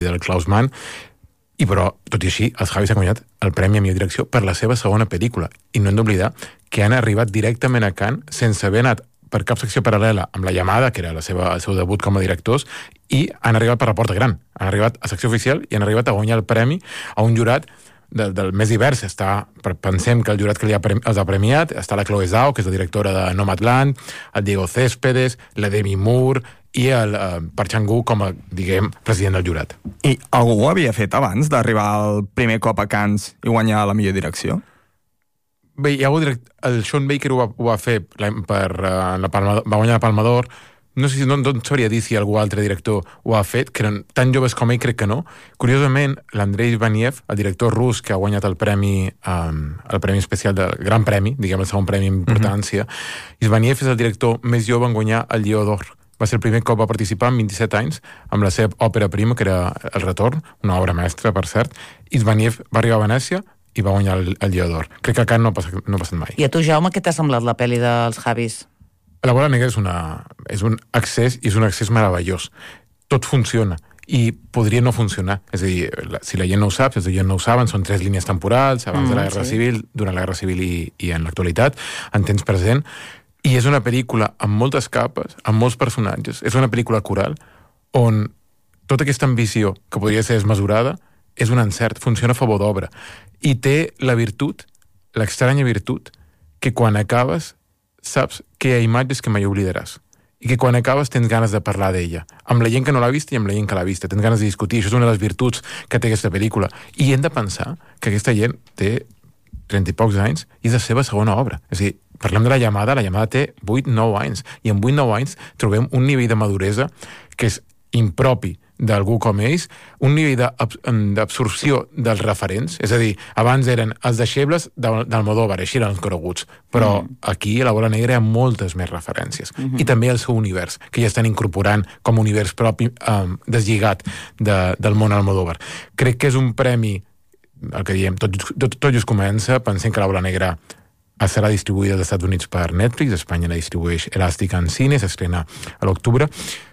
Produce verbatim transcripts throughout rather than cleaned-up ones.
del Klaus Mann, i però, tot i així, els Javis han guanyat el Premi a millor direcció per la seva segona pel·lícula, i no hem d'oblidar que han arribat directament a Cannes sense haver anat per cap secció paral·lela amb La Llamada, que era la seva, el seu debut com a directors, i han arribat per la porta gran. Han arribat a secció oficial i han arribat a guanyar el premi a un jurat del, del més divers. Està, pensem que el jurat que li ha, els ha premiat, està la Chloe Zhao, que és la directora de Nomadland, el Diego Céspedes, la Demi Moore i el uh, Park Chan-wook com a, diguem, president del jurat. I algú ho havia fet abans d'arribar el primer cop a Cannes i guanyar la millor direcció? Bé, hi ha hagut direct... el Sean Baker ho va, ho va fer per, uh, la Palma, va guanyar la Palma d'Or. No sé si no, no sabria dir si algú altre director ho ha fet, que eren tan joves com ell, crec que no. Curiosament, l'Andrei Ivaniev, el director rus que ha guanyat el premi, um, el premi especial del Gran Premi, diguem el segon premi en importància, uh-huh. Ivaniev és el director més jove en guanyar el Lleó d'Or. Va ser el primer cop va participar amb vint-i-set anys amb la seva òpera prima, que era El Retorn, una obra mestra, per cert. Ivaniev va arribar a Venècia i va guanyar el, el Lleó d'Or. Crec que a Cannes no ha passat, no ha passat mai. I a tu, Jaume, què t'ha semblat la pel·li dels Javis? La bola negra és, una, és un accés, i és un accés meravellós. Tot funciona, i podria no funcionar. És a dir, la, si la gent no ho sap, si la gent no ho saben, són tres línies temporals, abans mm, de la Guerra sí. Civil, durant la Guerra Civil i, i en l'actualitat, en temps present, i és una pel·lícula amb moltes capes, amb molts personatges. És una pel·lícula coral on tota aquesta ambició, que podria ser desmesurada, és un encert, funciona a favor d'obra. I té la virtut, l'estranya virtut, que quan acabes saps que hi ha imatges que mai oblidaràs. I que quan acabes tens ganes de parlar d'ella. Amb la gent que no l'ha vista i amb la gent que l'ha vista. Tens ganes de discutir. Això és una de les virtuts que té aquesta pel·lícula. I hem de pensar que aquesta gent té trenta i pocs anys i és la seva segona obra. És a dir, parlem de La Llamada, La Llamada té vuit nou anys. I en vuit nou anys trobem un nivell de maduresa que és impropi d'algú com ells, un nivell d'absorció dels referents, és a dir, abans eren els deixebles d'Almodóvar, així eren els coneguts, però mm. aquí a La Bola Negra hi ha moltes més referències, mm-hmm. i també el seu univers, que ja estan incorporant com a univers propi, um, deslligat de, del món Almodóvar. Crec que és un premi, el que diem, tot, tot, tot just comença, pensem que La Bola Negra serà distribuïda als Estats Units per Netflix, Espanya la distribueix Elàstica en cine, s'estrena a l'octubre,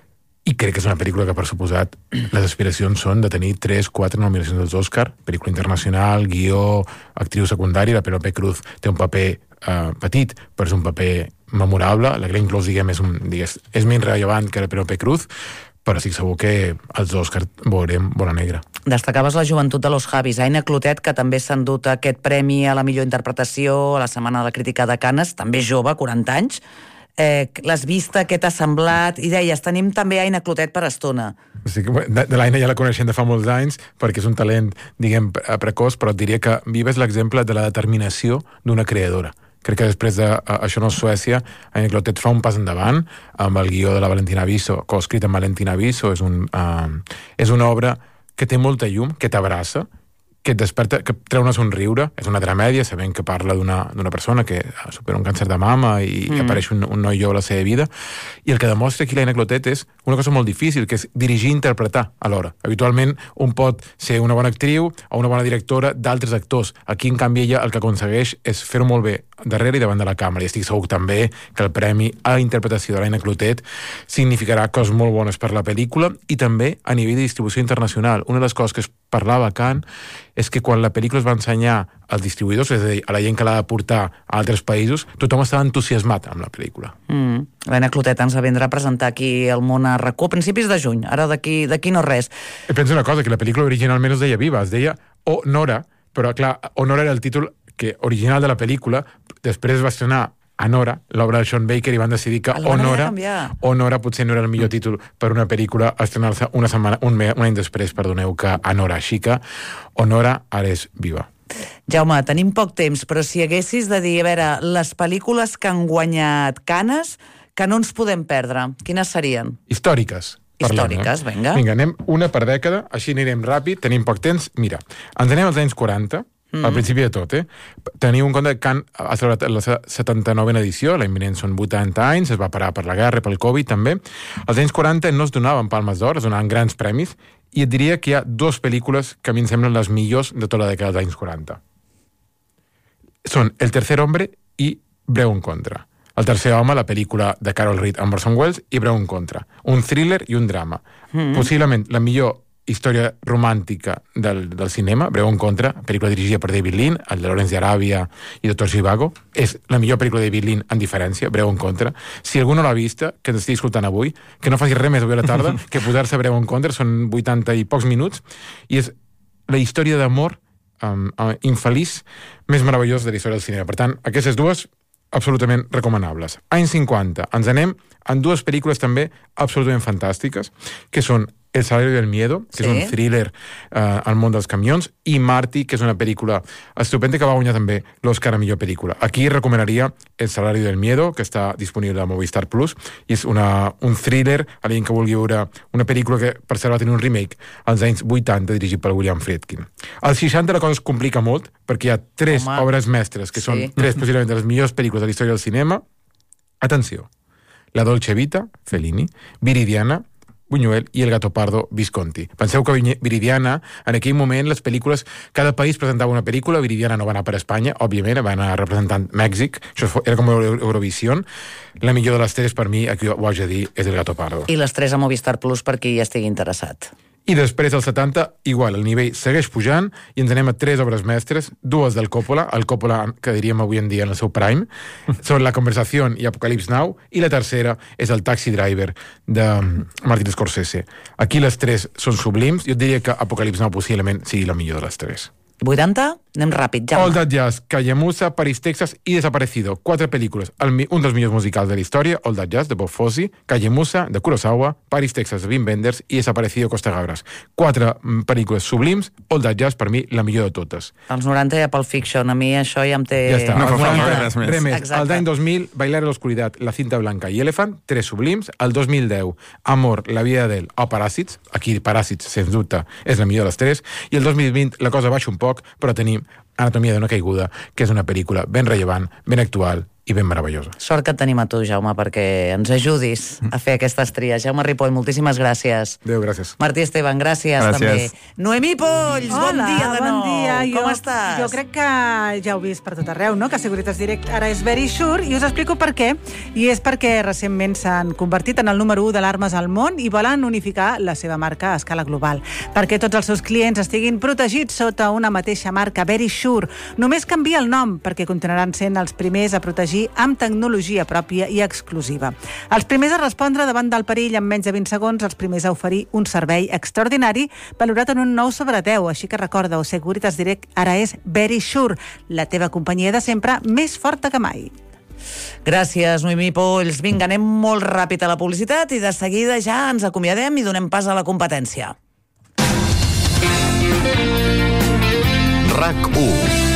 i crec que és una pel·lícula que, per suposat, les aspiracions són de tenir tres quatre nominacions dels Òscar, pel·lícula internacional, guió, actriu secundari. La Penélope Cruz té un paper eh, petit, però és un paper memorable. La Glenn Close, diguem, és, un, digues, és menys rellevant que la Penélope Cruz, però estic segur que als Òscar veurem Bola Negra. Destacaves la joventut de los Javis. Aina Clotet, que també s'ha endut aquest premi a la millor interpretació a la Setmana de la Crítica de Cannes, també jove, quaranta anys. Eh, l'has vista, què t'ha semblat? I deies, tenim també Aina Clotet per estona. Sí, de, de l'Aina ja la coneixem de fa molts anys, perquè és un talent, diguem, precoç, però et diria que Viva és l'exemple de la determinació d'una creadora. Crec que després de a, Això no és Suècia, Aina Clotet fa un pas endavant amb el guió de la Valentina Viso, coescrit amb Valentina Viso. És, un, uh, és una obra que té molta llum, que t'abraça, que et desperta, que treu una somriure. És una dramèdia, sabent que parla d'una persona que supera un càncer de mama i mm. apareix un, un noi jove a la seva vida, i el que demostra aquí l'Aina Clotet és una cosa molt difícil, que és dirigir i interpretar alhora. Habitualment un pot ser una bona actriu o una bona directora d'altres actors. Aquí, en canvi, ella el que aconsegueix és fer-ho molt bé darrere i davant de la càmera, i estic segur també que el premi a la interpretació de l'Aina Clotet significarà coses molt bones per la pel·lícula i també a nivell de distribució internacional. Una de les coses que es parlava a Cannes és que quan la pel·lícula es va ensenyar als distribuïdors, és a dir, a la gent que l'ha de portar a altres països, tothom estava entusiasmat amb la pel·lícula. Mm. L'Aina Clotet ens vindrà a presentar aquí al món a RAC1 a principis de juny, ara d'aquí no res. I penso una cosa, que la pel·lícula originalment es deia Viva, es deia O Nora, però clar, O Nora era el títol que original de la pel·lícula, després es va estrenar Anora, l'obra de Sean Baker, i van decidir que Onora, Onora potser no era el millor títol per una pel·lícula a estrenar-se una setmana, un, un any després, perdoneu, que Anora. Així que Onora ara és Viva. Jaume, tenim poc temps, però si haguessis de dir, a veure, les pel·lícules que han guanyat Cannes, que no ens podem perdre, quines serien? Històriques. Històriques, parlem, eh? vinga. Vinga, anem una per dècada, així anirem ràpid, tenim poc temps. Mira, ens anem als anys quaranta, Mm. al principi de tot, eh? Teniu en compte que Cannes ha celebrat la setanta-novena edició, l'any vinent són vuitanta anys, es va parar per la guerra, pel Covid també. Als anys quaranta no es donaven palmes d'or, es donaven grans premis, i et diria que hi ha dues pel·lícules que a mi em semblen les millors de tota la dècada dels anys quaranta. Són El tercer hombre i Breu en contra. El tercer home, la pel·lícula de Carol Reed amb Orson Welles, i Breu en contra. Un thriller i un drama. Mm. Possiblement la millor història romàntica del, del cinema, Breu en contra, pel·lícula dirigida per David Lean, el de Lawrence de Aràbia i Doctor Zhivago. És la millor pel·lícula de David Lean en diferència, Breu en contra. Si algú no l'ha vista, que ens estigui escoltant avui, que no faci res més avui a la tarda que posar-se Breu en contra, són vuitanta i pocs minuts, i és la història d'amor um, infeliç més meravellós de la història del cinema. Per tant, aquestes dues absolutament recomanables. Anys cinquanta, ens anem en dues pel·lícules també absolutament fantàstiques, que són El salario del miedo, que sí. és un thriller uh, al món dels camions, i Marty, que és una pel·lícula estupenda que va guanyar també l'Oscar a millor pel·lícula. Aquí recomanaria El salario del miedo, que està disponible a Movistar Plus, i és una, un thriller, a l'gent que vulgui veure una pel·lícula que, per cert, va tenir un remake als anys vuitanta, dirigit per William Friedkin. Als seixanta la cosa es complica molt, perquè hi ha tres Home. obres mestres, que sí. són tres, possiblement, de les millors pel·lícules de la història del cinema. Atenció. La Dolce Vita, Fellini, Viridiana, Buñuel i El gato pardo, Visconti. Penseu que Viridiana, en aquell moment, les pel·lícules, cada país presentava una pel·lícula, Viridiana no va anar per Espanya, òbviament, va anar representant Mèxic, això era com Eurovisió. La millor de les tres, per mi, aquí ho haig de dir, és El gato pardo. I les tres a Movistar Plus per qui hi estigui interessat. I després, als setanta, igual, el nivell segueix pujant i ens anem a tres obres mestres, dues del Coppola, el Coppola que diríem avui en dia en el seu prime, són La conversació i Apocalipsis Now, i la tercera és El Taxi Driver, de Martin Scorsese. Aquí les tres són sublims, jo et diria que Apocalipsis Now possiblement sigui la millor de les tres. vuitanta? Anem ràpid, ja. All That Jazz, Calle Musa, París, Texas i Desaparecido. Quatre pel·lícules. El, un dels millors musicals de la història, All That Jazz, de Bob Fosse, Calle Musa, de Kurosawa, París, Texas, de Wim Wenders i Desaparecido, Costa Gabras. Quatre pel·lícules sublims, All That Jazz, per mi, la millor de totes. Els noranta ja Pulp Fiction, a mi això ja em té... Ja està. No fa falta res més. Res més. El d'any dos mil, Bailar a l'oscuritat, La cinta blanca i Elephant, tres sublims. El dos mil deu, Amor, La vida d'ell o Paràsits, aquí Paràsits, sens dubte, és la millor de les tres. I el dos mil vint, la cosa baixa un poc, però tenim Anatomia d'una caiguda, que és una pel·lícula ben rellevant, ben actual i ben meravellosa. Sort que et tenim a tu, Jaume, perquè ens ajudis a fer aquestes tries. Jaume Ripoll, moltíssimes gràcies. Adéu, gràcies. Martí Esteban, gràcies, gràcies. també. Noemí Polls, Hola, bon dia de bon nou. Dia. Com jo, estàs? Jo crec que ja heu vist per tot arreu, no?, que Securitas Direct ara és Very Sure, i us explico per què. I és perquè recentment s'han convertit en el número u d'alarmes al món i volen unificar la seva marca a escala global, perquè tots els seus clients estiguin protegits sota una mateixa marca, Very Sure. Només canvia el nom, perquè continuaran sent els primers a protegir amb tecnologia pròpia i exclusiva. Els primers a respondre davant del perill en menys de vint segons, els primers a oferir un servei extraordinari valorat en un nou sobre deu. Així que recorda, Securitas Direct ara és Very Sure, la teva companyia de sempre més forta que mai. Gràcies, Noemí Polls. Vinga, anem molt ràpid a la publicitat i de seguida ja ens acomiadem i donem pas a la competència. RAC u.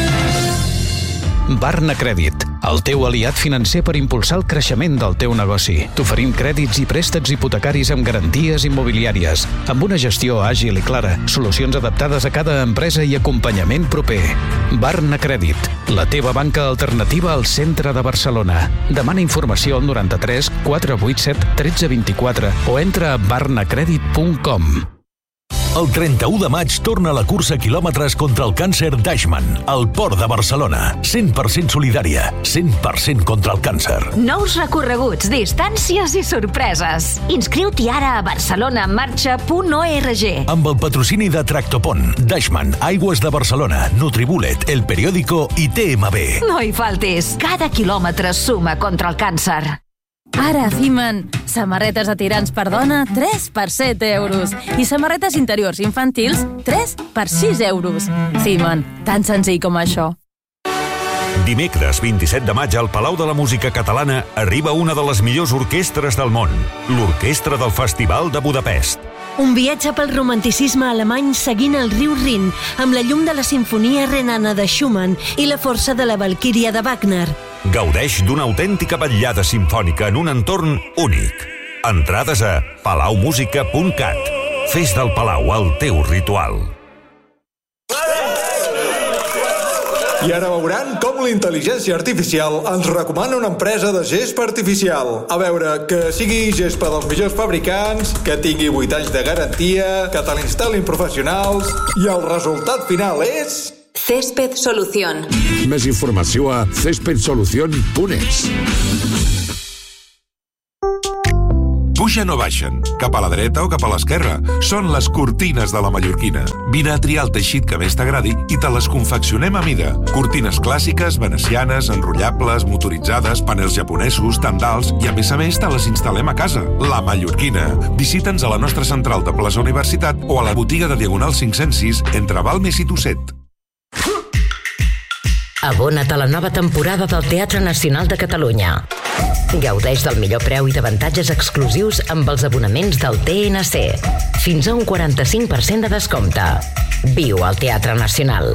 Barna Crèdit, el teu aliat financer per impulsar el creixement del teu negoci. T'oferim crèdits i préstecs hipotecaris amb garanties immobiliàries, amb una gestió àgil i clara, solucions adaptades a cada empresa i acompanyament proper. Barna Crèdit, la teva banca alternativa al centre de Barcelona. Demana informació al noranta-tres quatre vuit set tretze vint-i-quatre o entra a barnacredit punt com. El trenta-u de maig torna la cursa quilòmetres contra el càncer d'Eichmann, al Port de Barcelona. cent per cent solidària, cent per cent contra el càncer. Nous recorreguts, distàncies i sorpreses. Inscriu-t'hi ara a barcelonamarxa punt org. Amb el patrocini de Tractopont, d'Eichmann, Aigües de Barcelona, Nutribullet, El Periódico i T M B. No hi faltis. Cada quilòmetre suma contra el càncer. Ara a Fiman, samarretes de tirants per dona, tres per set euros. I samarretes interiors infantils, tres per sis euros. Fiman, tan senzill com això. Dimecres vint-i-set de maig al Palau de la Música Catalana arriba una de les millors orquestres del món, l'Orquestra del Festival de Budapest. Un viatge pel romanticisme alemany seguint el riu Rin, amb la llum de la Simfonia Renana de Schumann i la força de la Valquíria de Wagner. Gaudeix d'una autèntica vetllada simfònica en un entorn únic. Entrades a palau música punt cat. Fes del Palau el teu ritual. I ara veuran com la intel·ligència artificial ens recomana una empresa de gespa artificial. A veure, que sigui gespa dels millors fabricants, que tingui vuit anys de garantia, que te l'instal·lin professionals, i el resultat final és... Césped Solución. Més informació a césped solución punt es. pugen o baixen, cap a la dreta o cap a l'esquerra. Són les cortines de la mallorquina. Vine a triar el teixit que més t'agradi i te les confeccionem a mida. Cortines clàssiques, venecianes, enrotllables, motoritzades, panels japonesos, tendals i a més a més te les instal·lem a casa. La Mallorquina. Visita'ns a la nostra central de Plaça Universitat o a la botiga de Diagonal cinc-cents sis entre Balmes i Tosset. Abona't a la nova temporada del Teatre Nacional de Catalunya. Gaudeix del millor preu i d'avantatges exclusius amb els abonaments del T N C. Fins a un quaranta-cinc per cent de descompte. Viu al Teatre Nacional.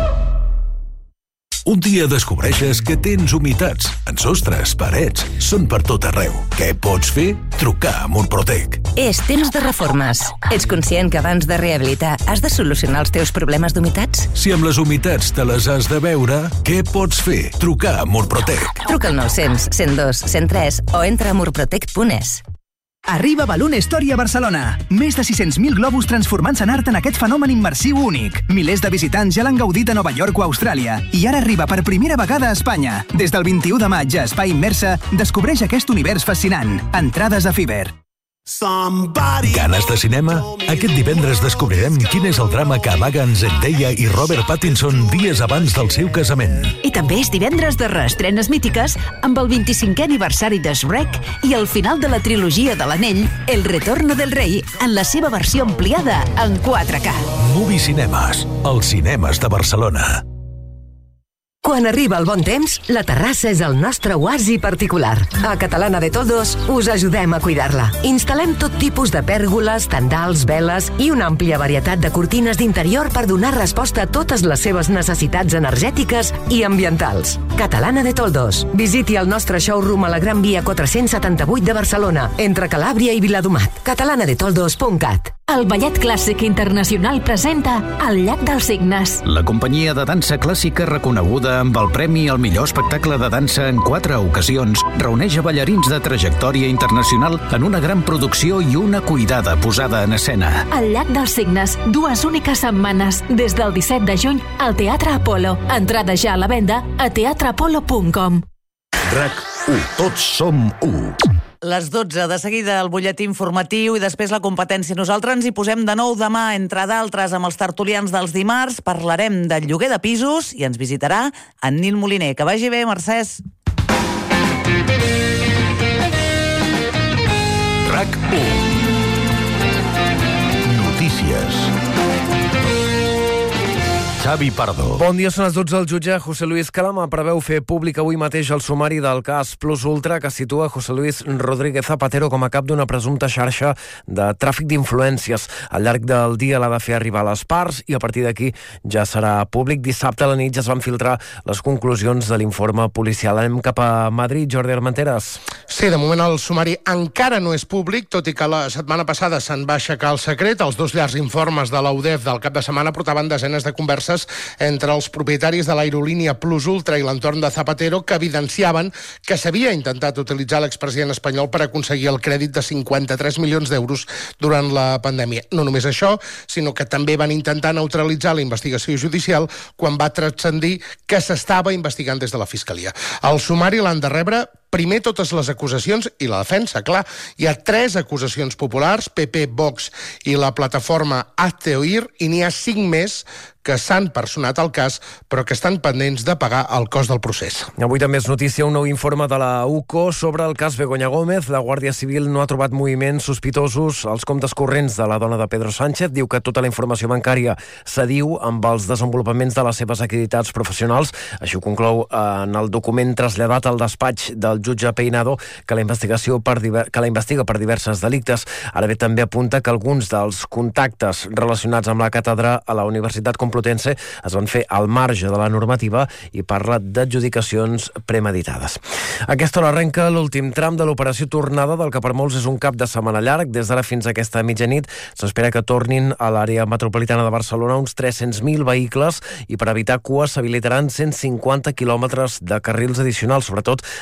Un dia descobreixes que tens humitats en sostres, parets, són per tot arreu. Què pots fer? Trucar a Murprotec. És temps de reformes. Ets conscient que abans de rehabilitar has de solucionar els teus problemes d'humitats? Si amb les humitats te les has de veure, què pots fer? Trucar a Murprotec. Truca al nou-cents, cent dos, cent tres o entra a murprotec punt es. Arriba Balloon Story a Barcelona. Més de sis-cents mil globus transformant-se en art en aquest fenomen immersiu únic. Milers de visitants ja l'han gaudit a Nova York o Austràlia. I ara arriba per primera vegada a Espanya. Des del vint-i-u de maig a Espai Immersa, descobreix aquest univers fascinant. Entrades a Fiverr. Ganes de cinema? Aquest divendres descobrirem quin és el drama que amaguen Zendaya i Robert Pattinson dies abans del seu casament. I també és divendres de reestrenes mítiques amb el vint-i-cinquè aniversari de Shrek i el final de la trilogia de l'Anell, El retorno del rei, en la seva versió ampliada en quatre K. Movie Cinemes, els cinemes de Barcelona. Quan arriba el bon temps, la terrassa és el nostre oasi particular. A Catalana de Toldos us ajudem a cuidar-la. Instal·lem tot tipus de pèrgoles, tendals, veles i una àmplia varietat de cortines d'interior per donar resposta a totes les seves necessitats energètiques i ambientals. Catalana de Toldos. Visiti el nostre showroom a la Gran Via quatre-cents setanta-vuit de Barcelona, entre Calàbria i Viladomat. catalana de toldos punt cat. El Ballet Clàssic Internacional presenta El llac dels Cignes. La companyia de dansa clàssica reconeguda amb el premi al millor espectacle de dansa en quatre ocasions reuneix a ballarins de trajectòria internacional en una gran producció i una cuidada posada en escena. El llac dels Cignes, dues úniques setmanes, des del disset de juny al Teatre Apolo. Entrada ja a la venda a teatre apolo punt com. RAC u. Tots som u. Les dotze, de seguida el butlletí informatiu i després la competència. Nosaltres ens hi posem de nou demà, entre d'altres, amb els tertulians dels dimarts. Parlarem del lloguer de pisos i ens visitarà en Nil Moliner. Que vagi bé, Mercès. RAC u. Notícies. Xavi Pardo. Bon dia, són les dotze. El jutge José Luis Calama preveu fer públic avui mateix el sumari del cas Plus Ultra que situa José Luis Rodríguez Zapatero com a cap d'una presumpta xarxa de tràfic d'influències. Al llarg del dia l'ha de fer arribar a les parts i a partir d'aquí ja serà públic. Dissabte a la nit ja es van filtrar les conclusions de l'informe policial. Anem cap a Madrid, Jordi Armenteres. Sí, de moment el sumari encara no és públic, tot i que la setmana passada se'n va aixecar el secret. Els dos llargs informes de l'A U D E F del cap de setmana portaven desenes de converses entre els propietaris de l'aerolínia Plus Ultra i l'entorn de Zapatero que evidenciaven que s'havia intentat utilitzar l'expresident espanyol per aconseguir el crèdit de cinquanta-tres milions d'euros durant la pandèmia. No només això, sinó que també van intentar neutralitzar la investigació judicial quan va transcendir que s'estava investigant des de la Fiscalia. El sumari l'han de rebre primer totes les acusacions i la defensa, clar. Hi ha tres acusacions populars, P P, Vox i la plataforma Hazte Oír, i n'hi ha cinc més que s'han personat al cas, però que estan pendents de pagar el cost del procés. Avui també és notícia un nou informe de la U C O sobre el cas Begoña Gómez. La Guàrdia Civil no ha trobat moviments sospitosos als comptes corrents de la dona de Pedro Sánchez. Diu que tota la informació bancària s'adiu amb els desenvolupaments de les seves activitats professionals. Això ho conclou en el document traslladat al despatx del jutge Peinado, que la investigació per diver... que la investiga per diverses delictes. Ara bé, també apunta que alguns dels contactes relacionats amb la càtedra a la Universitat Complutense es van fer al marge de la normativa i parla d'adjudicacions premeditades. A aquesta hora arrenca l'últim tram de l'operació tornada del que per molts és un cap de setmana llarg. Des d'ara fins a aquesta mitjanit s'espera que tornin a l'àrea metropolitana de Barcelona uns tres-cents mil vehicles i per evitar cues s'habilitaran cent cinquanta quilòmetres de carrils addicionals, sobretot a la P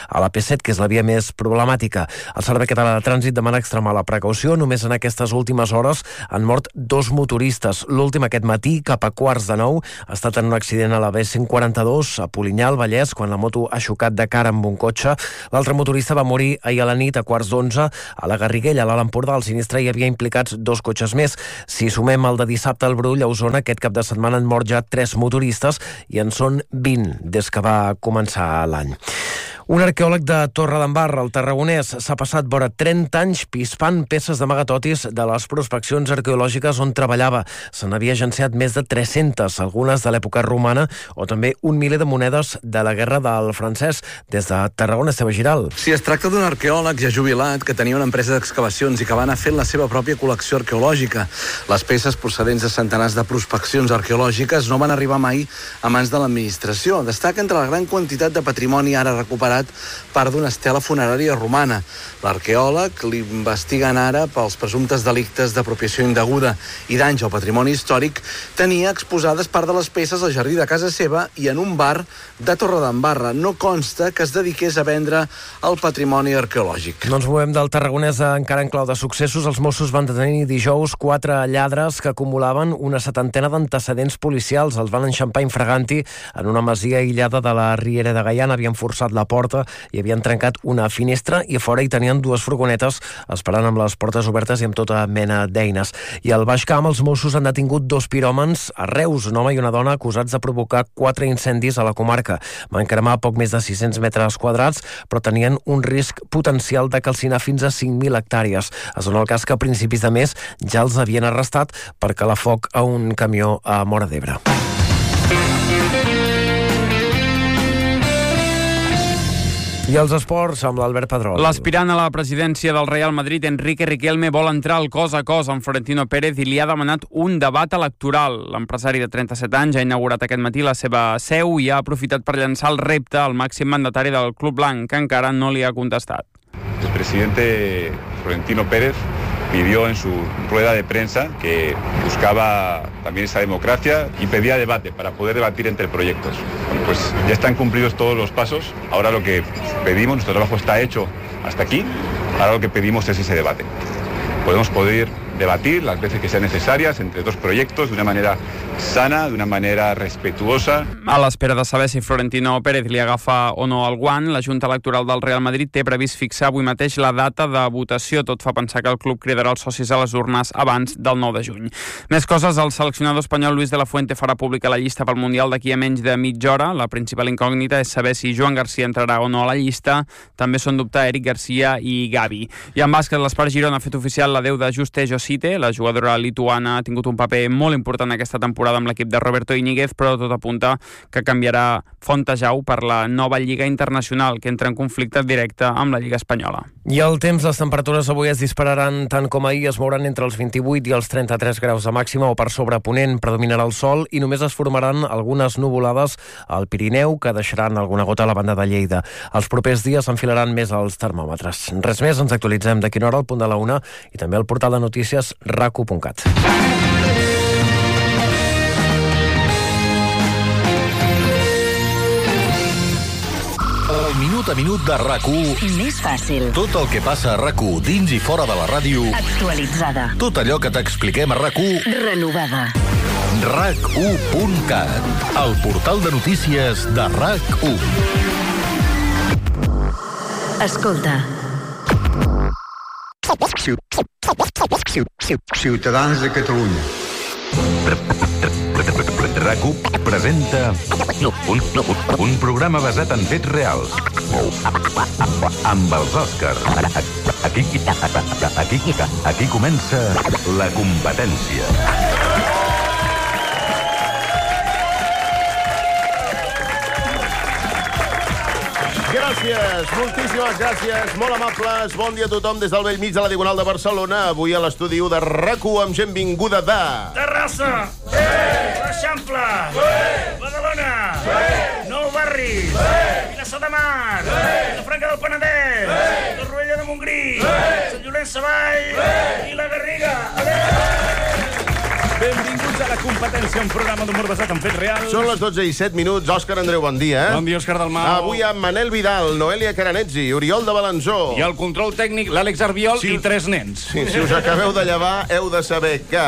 C set, que és la via més problemàtica. El Servei Català de Trànsit demana extremar la precaució. Només en aquestes últimes hores han mort dos motoristes. L'últim aquest matí, cap a quarts de nou, ha estat en un accident a la B cent quaranta-dos a Polinyà, al Vallès, quan la moto ha xocat de cara amb un cotxe. L'altre motorista va morir ahir a la nit a quarts d'onze a la Garriguella, a l'Alt Empordà. Al sinistre hi havia implicats dos cotxes més. Si sumem el de dissabte al Brull, a Osona, aquest cap de setmana han mort ja tres motoristes i en són vint des que va començar l'any. Un arqueòleg de Torredembarra, al Tarragonès, s'ha passat vora trenta anys pispant peces d'amagatotis de les prospeccions arqueològiques on treballava. Se n'havia agenciat més de tres-centes, algunes de l'època romana, o també un miler de monedes de la guerra del francès. Des de Tarragona, Esteve Giral. Si es tracta d'un arqueòleg ja jubilat que tenia una empresa d'excavacions i que va anar fent la seva pròpia col·lecció arqueològica. Les peces procedents de centenars de prospeccions arqueològiques no van arribar mai a mans de l'administració. Destaca entre la gran quantitat de patrimoni ara recuperat part d'una estela funerària romana. L'arqueòleg l'investiguen ara pels presumptes delictes d'apropiació indeguda i danys al patrimoni històric. Tenia exposades part de les peces al jardí de casa seva i en un bar de Torredembarra. No consta que es dediqués a vendre el patrimoni arqueològic. No ens movem del Tarragonès encara en clau de successos. Els Mossos van detenir dijous quatre lladres que acumulaven una setantena d'antecedents policials. Els van enxampar infraganti en una masia aïllada de la Riera de Gaià. Havien forçat la porta i havien trencat una finestra i a fora hi tenien dues furgonetes esperant amb les portes obertes i amb tota mena d'eines. I al Baix Camp els Mossos han detingut dos piròmans a Reus, un home i una dona acusats de provocar quatre incendis a la comarca. Van cremar poc més de sis-cents metres quadrats, però tenien un risc potencial de calcinar fins a cinc mil hectàrees. Es dona el cas que a principis de mes ja els havien arrestat per calar foc a un camió a Móra d'Ebre. I els esports amb l'Albert Pedrol. L'aspirant a la presidència del Real Madrid, Enrique Riquelme, vol entrar al cos a cos amb Florentino Pérez i li ha demanat un debat electoral. L'empresari de trenta-set anys ha inaugurat aquest matí la seva seu i ha aprofitat per llançar el repte al màxim mandatari del Club Blanc, que encara no li ha contestat. El presidente Florentino Pérez pidió en su rueda de prensa que buscaba también esa democracia y pedía debate para poder debatir entre proyectos. Bueno, pues ya están cumplidos todos los pasos. Ahora lo que pedimos, nuestro trabajo está hecho hasta aquí. Ahora lo que pedimos es ese debate. Podemos poder debatir las veces que sean necesarias entre dos proyectos de una manera sana, de una manera respetuosa. A l'espera de saber si Florentino Pérez li agafa o no el guant, la Junta Electoral del Real Madrid té previst fixar avui mateix la data de votació. Tot fa pensar que el club cridarà els socis a les urnes abans del nou de juny. Més coses, el seleccionador espanyol Luis de la Fuente farà pública la llista pel Mundial d'aquí a menys de mitja hora. La principal incògnita és saber si Joan Garcia entrarà o no a la llista. També són dubte Eric Garcia i Gavi. I en bàsquet, l'Espart Girona ha fet oficial l'adeu de Juste Josite. La jugadora lituana ha tingut un paper molt important aquesta temporada amb l'equip de Roberto Íñiguez, però tot apunta que canviarà Fontejau per la nova Lliga Internacional, que entra en conflicte directe amb la Lliga Espanyola. I el temps, les temperatures avui es dispararan tant com ahir, es mouran entre els vint-i-vuit i els trenta-tres graus de màxima o per sobre Ponent, predominarà el sol i només es formaran algunes nuvolades al Pirineu que deixaran alguna gota a la banda de Lleida. Els propers dies s'enfilaran més als termòmetres. Res més, ens actualitzem d'aquí una hora al punt de la una i també al portal de notícies rac u punt cat. El minut a minut de rac u. Més fàcil. Tot el que passa a rac u dins i fora de la ràdio. Actualitzada. Tot allò que t'expliquem a rac u. Renovada. rac u punt cat. El portal de notícies de rac u. Escolta. Ciutadans de Catalunya. rac u presenta un, un programa basat en fets reals amb els Òscars. Aquí, aquí, aquí comença la competència. Gràcies, moltíssimes gràcies, molt amables. Bon dia a tothom des del bell mig de la Diagonal de Barcelona. Avui a l'estudi u de rac u amb gent vinguda de... Terrassa! Sí! L'Eixample! Sí! Badalona! Sí! Nou Barris! Sí! Vilassar de Mar! Sí! Vilafranca del Penedès! Sí! Torroella de Montgrí! Sí! Sant Llorenç Savall! Sí! I la Garriga! Sí! Benvinguts a La Competència, un programa d'humor basat en fets reals. Són les dotze i set minuts. Òscar Andreu, bon dia. Bon dia, Òscar Dalmau. Avui amb Manel Vidal, Noelia Caranetzi, Oriol de Balanzó. I el control tècnic, l'Àlex Arbiol sí. I tres nens. Sí, si us acabeu de llevar, heu de saber que...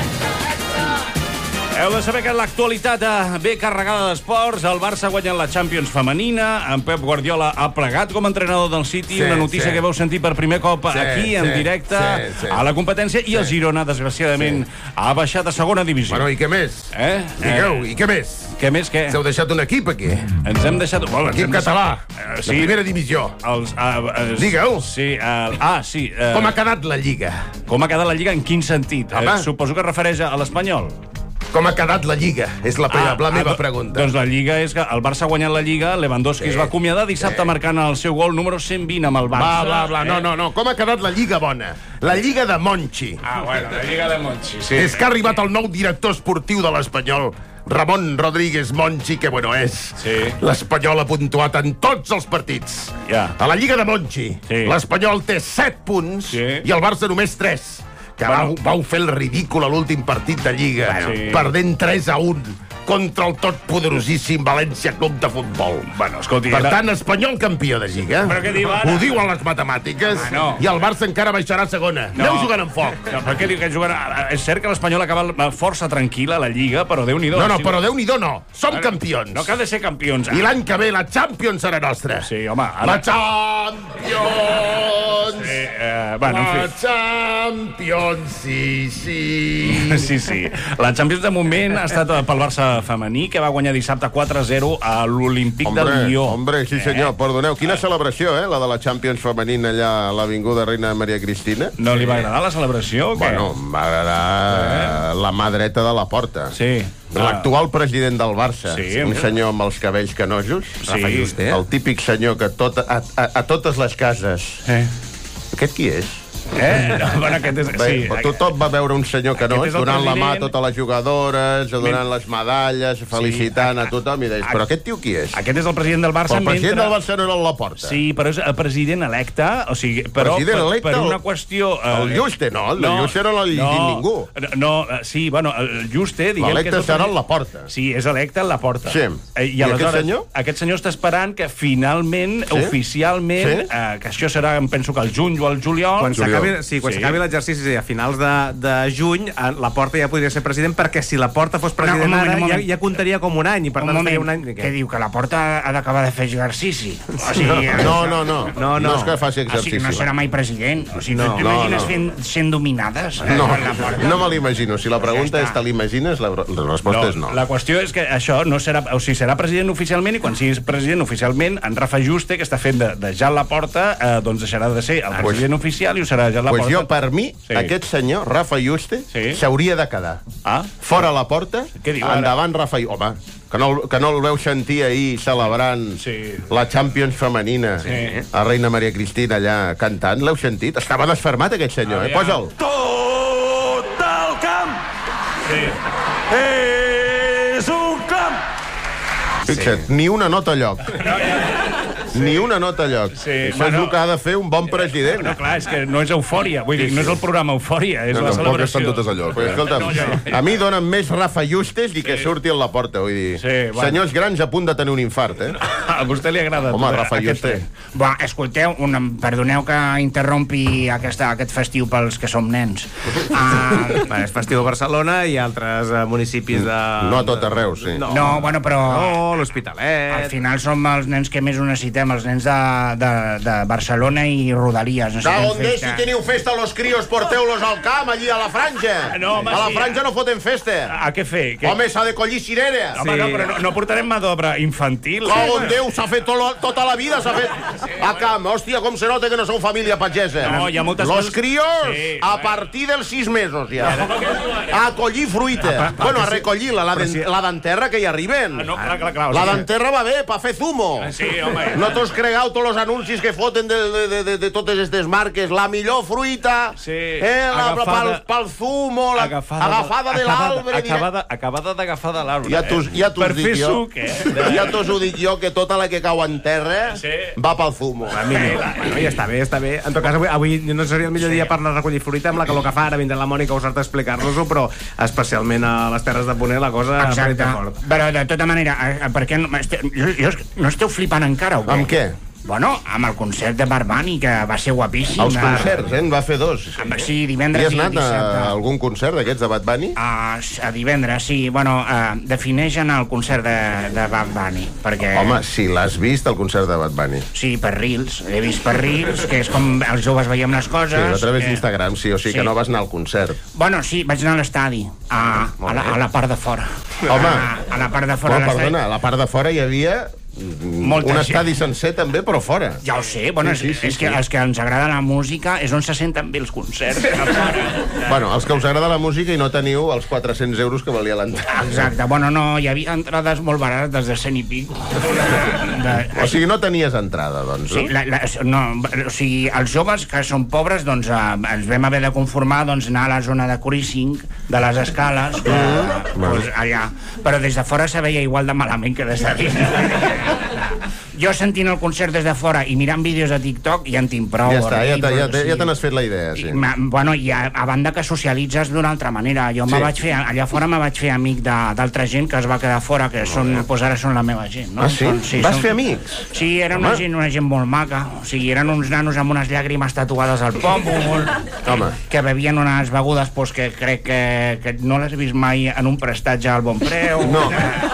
Heu de saber que l'actualitat ve carregada d'esports. El Barça ha guanyat la Champions femenina. En Pep Guardiola ha plegat com a entrenador del City. Sí, una notícia sí. que vau sentir per primer cop sí, aquí, en sí, directe, sí, sí. a la competència. I sí. el Girona, desgraciadament, sí. ha baixat a segona divisió. Bueno, i què més? Eh? Digueu, eh? i què més? Què més, què? S'heu deixat un equip, aquí? Ens hem deixat... Bueno, L'equip català, deixat... uh, sí. la primera divisió. Els, uh, uh, Digueu. Sí, uh, ah, sí. Uh... Com ha quedat la Lliga? Com ha quedat la Lliga, en quin sentit? Uh, suposo que es refereix a l'Espanyol. Com ha quedat la Lliga? És la, ah, la meva ah, pregunta. Doncs la Lliga és que el Barça ha guanyat la Lliga, Lewandowski sí, es va acomiadar dissabte sí. marcant el seu gol número cent vint amb el Barça. Bla, bla, bla. Eh? No, no, no. Com ha quedat la Lliga bona? La Lliga de Monchi. Ah, bueno, la Lliga de Monchi, sí. És que ha arribat el nou director esportiu de l'Espanyol, Ramon Rodríguez Monchi, que bueno és. Sí. L'Espanyol ha puntuat en tots els partits. Ja. A la Lliga de Monchi, sí. l'Espanyol té set punts sí. i el Barça només tres. Que bueno. vau, vau fer el ridícul a l'últim partit de Lliga, bueno, sí. perdent tres a un contra el totpoderosíssim València Club de Futbol. Bueno, escolti, per era... tant, Espanyol campió de Lliga. Però què diu ara? Ho diuen les matemàtiques. Ah, no. I el Barça encara baixarà a segona. No. Aneu jugant amb foc. No, però què diu que juguen... És cert que l'Espanyol acaba força tranquil·la a la Lliga, però Déu-n'hi-do. No, no, però Déu-n'hi-do no. Som no, campions. No cal de ser campions. I l'any que ve la Champions serà nostra. Sí, home. Ara... La Champions! Sí, eh, bueno, la en fi. Champions, sí, sí. Sí, sí. La Champions de moment ha estat pel Barça femení, que va guanyar dissabte quatre a zero a l'Olímpic hombre, del Lió. Hombre, sí senyor, eh? Perdoneu. Quina celebració, eh? La de la Champions femenina allà a l'Avinguda Reina Maria Cristina. No li va agradar la celebració o què? Bueno, em va agradar eh? la mà dreta de la porta. Sí. L'actual president del Barça, sí, un senyor amb els cabells canosos, sí. el típic senyor que tot, a, a, a totes les cases... Eh? Aquest qui és? Eh? No, bueno, aquest és... Bé, sí, tothom va veure un senyor que no, donant president... la mà a totes les jugadores, donant Men... les medalles, felicitant sí. a tothom, i deies, però aquest tio qui és? Aquest és el president del Barça. Però el president mentre... del Barça no era el Laporta. Sí, però és el president electe, o sigui, però president per, electe, per una qüestió... Uh... El Juste, no, el no, Juste no l'ha llegit no, ningú. No, sí, bueno, el Juste... L'electe el serà el Laporta. Sí, és electe el Laporta. Sí. I, I aquest senyor? Aquest senyor està esperant que finalment, sí? oficialment, sí? Eh, que això serà, em penso que el juny o el juliol... Quan s'acabi sí, quan s'acabi sí. l'exercici a finals de, de juny, la Porta ja podria ser president, perquè si la Porta fos president no, ara, ja, ja comptaria com un any, i per tant estaria un any... Què diu, que la Porta ha d'acabar de fer exercici? O sigui, no, no, no, no, no, no és que faci exercici. O sigui, no serà mai president? O sigui, no, no t'imagines no, no. fent, sent dominades? No, la Porta? No me l'imagino. Si la pregunta ja és, te l'imagines? La, la resposta no, és no. La qüestió és que això no serà... O sigui, serà president oficialment, i quan siguis president oficialment, en Rafa Juste, que està fent de, de ja la Porta, eh, doncs deixarà de ser el president pues, oficial i ho serà ja la pues Porta. Jo, per mi, sí. aquest senyor, Rafa Juste, s'hauria sí. de quedar. Ah? Fora la Porta, diu, endavant Rafa Juste. Home, que no, que no el veu sentir ahir celebrant sí. la Champions femenina sí. a Reina Maria Cristina allà cantant. L'heu sentit? Estava desfermat aquest senyor, ah, eh? Posa'l. Tot el camp sí. és un camp. Fixa't, sí. ni una nota a lloc. No, ja... Sí. Ni una nota a lloc. Sí, Això bueno, és el que ha de fer un bon president. No, clar, és que no és eufòria. Vull dir, no és el programa Eufòria, és no, la celebració. Estan totes a lloc. Pues, escolta'm, no, ja. a mi donen més Rafa Justes i que sí. surti a la porta. Vull dir, sí, bueno. senyors grans a punt de tenir un infart, eh? A vostè li agrada. Home, Rafa Juste. Va, escolteu, una, perdoneu que interrompi aquesta, aquest festiu pels que som nens. Uh, bueno, és festiu a Barcelona i altres uh, municipis de... No a tot arreu, sí. No, no bueno, però... No, l'Hospitalet... Al final som els nens que més ho necessitem, els nens de, de, de Barcelona i Rodalies. D'on és, si teniu festa los críos, porteu-los al camp, allí a la franja. No, home, a la sí. franja no foten festa. A, a què fer? Que... Home, s'ha de collir cirera. Sí. Home, no, però no, no portarem mà d'obra infantil. Com sí, Déu, s'ha fet to, tota la vida, s'ha fet sí, a camp. Hòstia, com se nota que no sou família pagesa. No, hi ha moltes los coses... críos, sí, a partir dels sis mesos ja. A collir fruita. A, bueno, a recollir-la, la, la d'enterra que hi arriben. Ah, no, clar, clar, clar, la d'enterra va bé, pa fer zumo. Sí, home. No vosaltres cregueu tots els anuncis que foten de, de, de, de totes aquestes marques. La millor fruita, sí, eh, la, pel, pel zumo, la, agafada, agafada de l'arbre. Acabada, acabada d'agafar de l'arbre. Ja t'ho ja per fer jo, suc, eh? Ja t'ho ho dic jo, que tota la que cau en terra sí. va pel zumo. A mi no. Bueno, ja està bé, està bé. En tot cas, avui, avui no seria el millor sí. dia per anar a recollir fruita, amb la calor que fa, ara vindrà la Mònica a usar-te a explicar-nos-ho, però especialment a les Terres de Ponent la cosa exacte. Fort. Però de tota manera, per què no, no esteu flipant encara o què? Amb què? Bueno, amb el concert de Bad Bunny, que va ser guapíssim. Els concerts, eh? En va fer dos. Sí, divendres i dissabte. I has anat a algun concert d'aquests de Bad Bunny? A, a divendres, sí. Bueno, uh, defineixen el concert de, de Bad Bunny, perquè... Home, si l'has vist, el concert de Bad Bunny. Sí, per Reels. He vist per Reels, que és com els joves veiem les coses. Sí, a través que... d'Instagram, sí, o sigui sí. que no vas anar al concert. Bueno, sí, vaig anar a l'estadi, a, a, la, a la part de fora. Home! A, a la part de fora oh, perdona, a la part de fora hi havia... Molta un estadi gent. sencer també, però fora. Ja ho sé, bueno, sí, sí, sí, és que sí. els que ens agrada la música és on se senten bé els concerts. Bueno, els que us agrada la música i no teniu els quatre-cents euros que valia l'entrada. Exacte, bueno, no, hi havia entrades molt barates de cent i pico. De... O sigui, no tenies entrada, doncs, sí, no? La, la, no? O sigui, els joves que són pobres, doncs eh, ens vam haver de conformar doncs, anar a la zona de cruising, de les escales, que, mm. doncs, allà. Però des de fora se veia igual de malament que des de dins. Jo sentint el concert des de fora i mirant vídeos a TikTok ja en tinc prou. Ja està, ja, ja, ja, ja te n'has fet la idea, sí. I, bueno, i a, a banda que socialitzes d'una altra manera. Jo sí. me vaig fer, allà fora me vaig fer amic d'altra gent que es va quedar fora, que són, pues ara són la meva gent. No? Ah, sí? Són, sí Vas són... fer amics? Sí, era una gent, una gent molt maca. O sigui, eren uns nanos amb unes llàgrimes tatuades al pòmul, que bevien unes begudes pues, que crec que, que no les he vist mai en un prestatge al bon preu. No.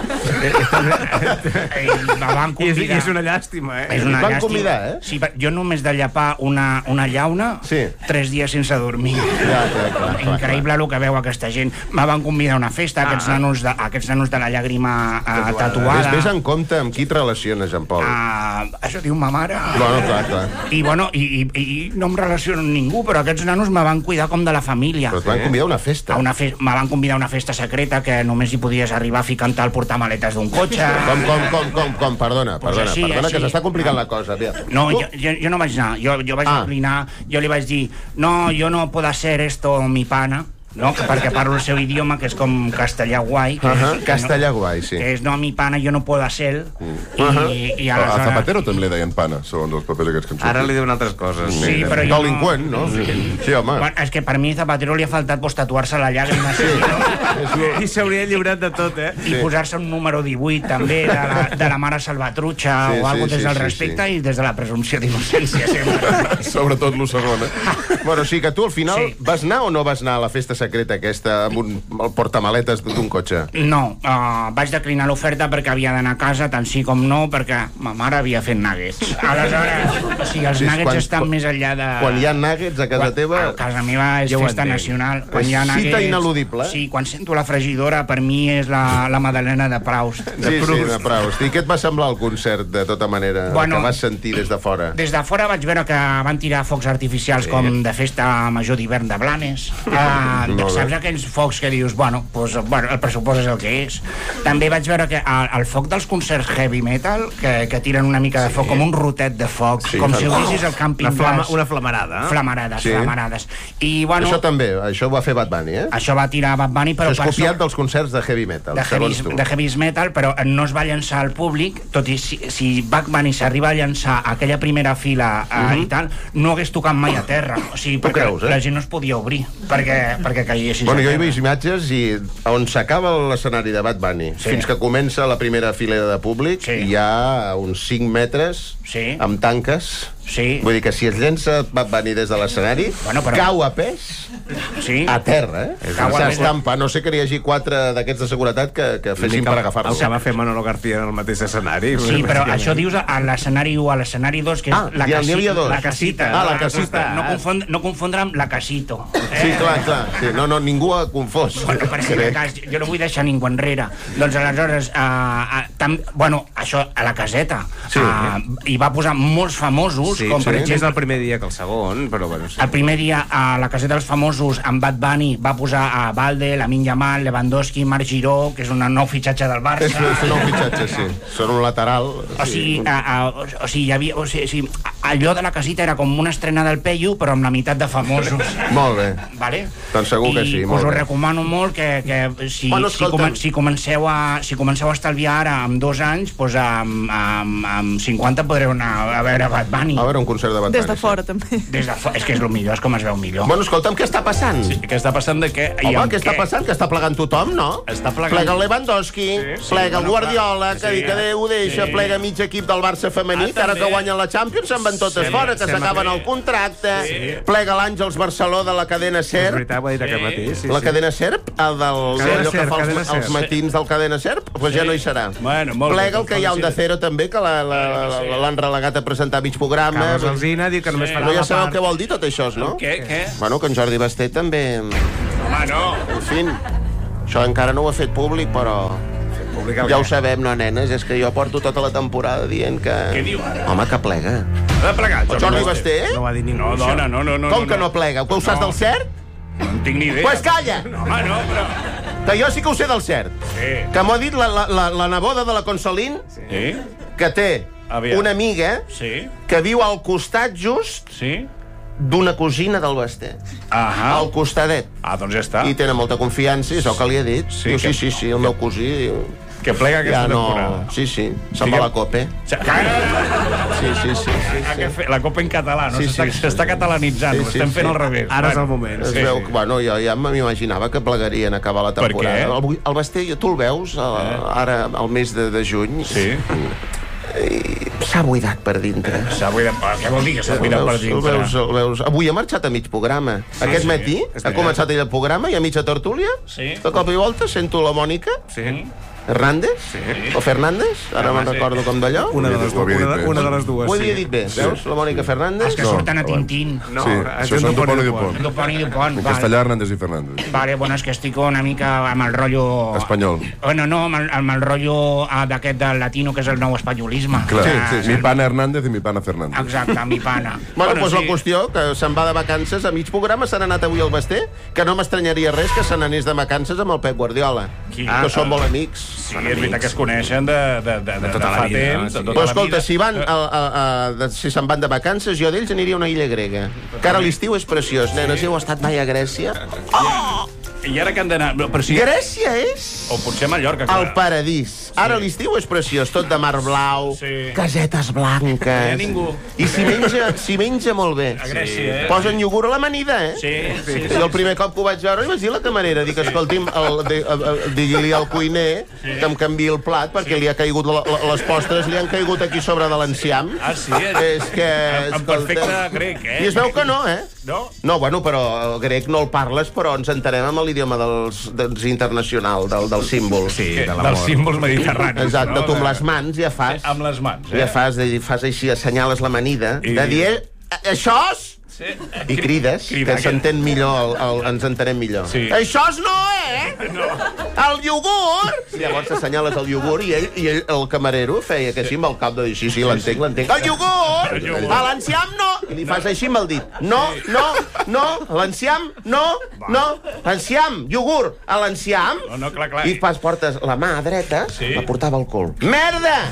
I me van convidar. I és una llàstima, eh? És una van llàstima. Convidar, eh? Sí, jo només de llapar una, una llauna, sí. tres dies sense dormir. Ja, ja, clar, increïble el que veu aquesta gent. Me van convidar a una festa, ah, aquests, nanos de, aquests nanos de la llàgrima uh, tatuada. Vés en compte amb qui et relaciones, en Pol. Uh, això diu ma mare. Bueno, clar, clar. I, bueno, i, i, i no em relaciono amb ningú, però aquests nanos me van cuidar com de la família. Però et van convidar a una festa. A una fe me van convidar a una festa secreta que només hi podies arribar ficant al portamaletes d'un cotxe. Com, com, com, com, com, perdona, perdona, pues així, perdona, així. Que s'està complicant la cosa, tia. No, jo, jo, jo no vaig anar, jo, jo vaig ah. declinar, jo li vaig dir, no, jo no puedo hacer esto mi pana, no? Perquè parlo el seu idioma, que és com castellà guai. Uh -huh. és, castellà no, guai, sí. Que és, no, mi pana, jo no puedo hacer. Mm. I, uh -huh. i aleshores... A Zapatero també li deien pana, segons els papers aquests que ens Ara li diuen altres coses. Sí, sí però jo delinqüent, no? Sí, sí home. Bueno, és que per mi a Zapatero li ha faltat pues, tatuar-se la llàgrima. Sí. No? I s'hauria lliurat de tot, eh? I sí. posar-se un número divuit, també, de la, de la mare salvatrucha, sí, o alguna sí, des del sí, respecte sí. i des de la presumpció d'innocència, sempre. Sobretot lo segon, eh? Bueno, sí, que tu al final sí. vas anar o no vas anar a la festa secreta aquesta amb un, el portamaletes d'un cotxe? No, uh, vaig declinar l'oferta perquè havia d'anar a casa, tant sí com no, perquè ma mare havia fet nuggets. Aleshores, o sigui, els sí, nuggets quan, estan quan, més enllà de... Quan hi ha nuggets a casa quan, teva... A casa meva és festa nacional. Quan hi ha nuggets, cita ineludible. Sí, quan sento la fregidora, per mi és la, la Madalena de Proust. De sí, Proust. sí, de Proust. I què et va semblar el concert, de tota manera, bueno, que vas sentir des de fora? Des de fora vaig veure que van tirar focs artificials sí. com de festa major d'hivern de Blanes. Uh, no, saps aquells focs que dius, bueno, pues, bueno, el pressupost és el que és. També vaig veure que el, el foc dels concerts heavy metal, que, que tiren una mica de foc, sí. com un rotet de foc, sí, com si ho veisis al Camping una, flama, una flamarada. Flamarades, sí. flamarades. I, bueno, això també, això ho va fer Bad Bunny, eh? Això va tirar Bad Bunny, però... Això és copiat dels concerts de heavy metal, de segons heavy, tu. De heavy metal, però no es va llançar al públic, tot i si, si Bad Bunny s'arriba a llançar a aquella primera fila uh, uh -huh. i tal, no hagués tocat mai a terra. O sigui, perquè creus, eh? La gent no es podia obrir perquè, perquè caiguessis. Bueno, jo he vist imatges i on s'acaba l'escenari de Bad Bunny sí. fins que comença la primera filera de públic sí. hi ha uns cinc metres sí. amb tanques. Sí. Vull dir que si es llença Bad Bunny des de l'escenari, bueno, però... cau a pes sí. a terra, eh? S'estampa. No sé que hi hagi quatre d'aquests de seguretat que, que fessin per agafar-lo. El que va fer Manolo García en el mateix escenari. Sí, però això dius a l'escenari u, a l'escenari dos, que és ah, la, ja, casi, dos. la casita. Ah, la casita. No, confond, no confondre amb la casito. Eh? Sí, clar, clar. Sí. No, no, ningú ha confós. Bueno, per si de cas, jo no vull deixar ningú enrere. Doncs aleshores, uh, uh, tam, bueno, això, a la caseta, sí. uh, hi va posar molts famosos famosos, sí, com per sí, exemple... és el primer dia que el segon, però bueno... Sí. El primer dia a la caseta dels famosos en Bad Bunny va posar a Valde, Lamine Yamal, Lewandowski, Marc Giró, que és un nou fitxatge del Barça. És un nou fitxatge, sí. Són un lateral. O sigui, a, a, o, o sigui, hi havia, o sigui, o sigui, allò de la casita era com una estrena del Peyu, però amb la meitat de famosos. Molt bé. Vale? Doncs segur que sí, I molt us ho bé. recomano molt que, que si, Bueno, si, comen, si, comenceu a, si comenceu a estalviar ara amb dos anys, doncs amb, amb, amb cinquanta podreu anar a veure Bad Bunny. A veure un concert de Bad Bunny. Des de fora, també. Des de fora, és que és el millor, és com es veu millor. Bueno, escolta'm, què està passant? Sí, què està passant de què? Home, què està passant? Que està plegant tothom, no? Està plegant... Plega el Lewandowski, sí, sí, plega el Guardiola, que dic que Déu ho deixa, sí. plega mig equip del Barça femení, Ah, que ara també. que guanyen la Champions se'n van totes Sí, fora, que sembla s'acaben bé. el contracte, Sí. plega l'Àngels Barceló de la cadena És SER. veritat, ho ha dit aquest matí. Sí, La sí. cadena SERP, el del Cadena allò que Ser, fa els, Cadena els Ser. matins del cadena SERP, doncs ja no hi serà. Bueno, molt Plega bé, el que hi ha un de Cero també, que la- la- la- la- l'han relegat a presentar mig programa. Carles Alsina diu que només farà No ja la sabeu part. què vol dir tot això, no? Què, què? Bueno, que en Jordi Basté també... Home, no. En fi, això encara no ho ha fet públic, però... Ja ho sabem, no, nenes? És que jo porto tota la temporada dient que... Què diu ara? Home, que plega. Ha de plegar, El Jordi Basté? No ho ha dit ningú. No, dona, no, no, no. Com que no plega? Que ho saps del cert? No en tinc ni idea. Pues calla! No, home, no, però... Que jo sí que ho sé del cert. Sí. Que m'ho ha dit la, la, la, la neboda de la Consolín, Sí? que té Aviam. una amiga Sí? que viu al costat just Sí? d'una cosina del Basté. Ahà. Al costadet. Ah, doncs ja està. I tenen molta confiança, és el que li he dit. Sí, Diu, que- sí, sí, sí, el meu cosí... Diu, Que plega aquesta ja no... temporada. Sí, sí, se'n va a la Copa. Sí, Sí, sí, sí. sí, sí. La Copa en català, no? Sí, S'està sí, sí. s'està catalanitzant, Sí, ho sí, estem fent sí. al revés. Ara és Bueno, el moment. Es Sí, veu, sí. bueno, jo ja m'imaginava que plegarien a acabar la Per temporada. què? El, el Basté, tu el veus eh? ara al mes de, de juny? Sí. I s'ha buidat per dintre. S'ha buidat... Què vol dir que s'ha El buidat per veus, el dintre? veus, el veus. Avui ha marxat a mig programa. Aquest sí. matí És ha veritat. començat ell el programa i a mitja tertúlia, Sí. de cop i volta sento la Mònica Sí. Hernández Sí. o Fernández, ara me'n sí. recordo com d'allò. Una de les, Ho havia dit una, de, bé. una de les dues, Ho sí. havia dit bé, veus? La Mònica Fernández. Els que No, surten a abans. Tintín. No, Sí, és això un són Dupont Dupont i i Dupont. Dupont. Dupont i Dupont. En Vale. castellà, Hernández i Fernández. Vale, bueno, és que estic una mica amb el rotllo... Espanyol. Bueno, no, amb el, amb el rotllo ah, d'aquest del latino, que és el nou espanyolisme. Clar, Ah, mi pana Hernández i mi pana Fernández. Exacte, mi pana. Bueno, doncs sí. la qüestió, que se'n va de vacances a mig programa, se n'ha anat avui al Basté, que no m'estranyaria res que se n'anés de vacances amb el Pep Guardiola, Qui? que Ah, són molt amics. Sí, és veritat que es coneixen de, de, de, de, de, tota de la fa vida, temps, sí. de tota Però la escolta, vida. si van a, a, a, de, si se'n van de vacances, jo d'ells aniria a una illa grega. Que ara l'estiu és preciós, nenes. Heu estat mai a Grècia? Oh! I ara que han d'anar... Però si... Grècia és... O potser Mallorca, clar. El paradís. Ara l'estiu és preciós, tot de mar blau, Sí. casetes blanques... No hi ha ningú. I s'hi menja, s'hi menja molt bé. A Grècia, eh? Posen iogurt a l'amanida, eh? Sí, sí, I el primer cop que ho vaig veure, li vaig dir a la camarera, dic, escolti'm, el, de, el, el, digui-li al cuiner que em canviï el plat, perquè li ha caigut, la, la, les postres li han caigut aquí sobre de l'enciam. Ah, sí? És que... En perfecte grec, eh? I es veu que no, eh? No? No, bueno, però el grec no el parles, però ens entenem amb l'idioma dels, dels internacional, del, del símbol. Sí, Que, de l'amor. dels símbols mediterranis. Exacte, no? tu amb les mans ja fas... Amb les mans, eh? Ja fas, de- fas així, assenyales l'amanida, I- de dir, "Eh, això és... Sí. I crides, Cridar, que s'entén millor, el, el, ens entenem millor. Sí. Això és no, eh? No. El iogurt! I llavors assenyales el iogurt i ell, i ell, el camarero, feia que sí amb el cap de dir, sí, sí, l'entenc, l'entenc. El iogurt! El iogurt. A l'enciam no! I li fas així amb el dit. No, no, no, l'enciam, no, no. Enciam, iogurt, a l'enciam. No, no, clar, clar. I pas portes la mà dreta, Sí. la portava al cul. Merda!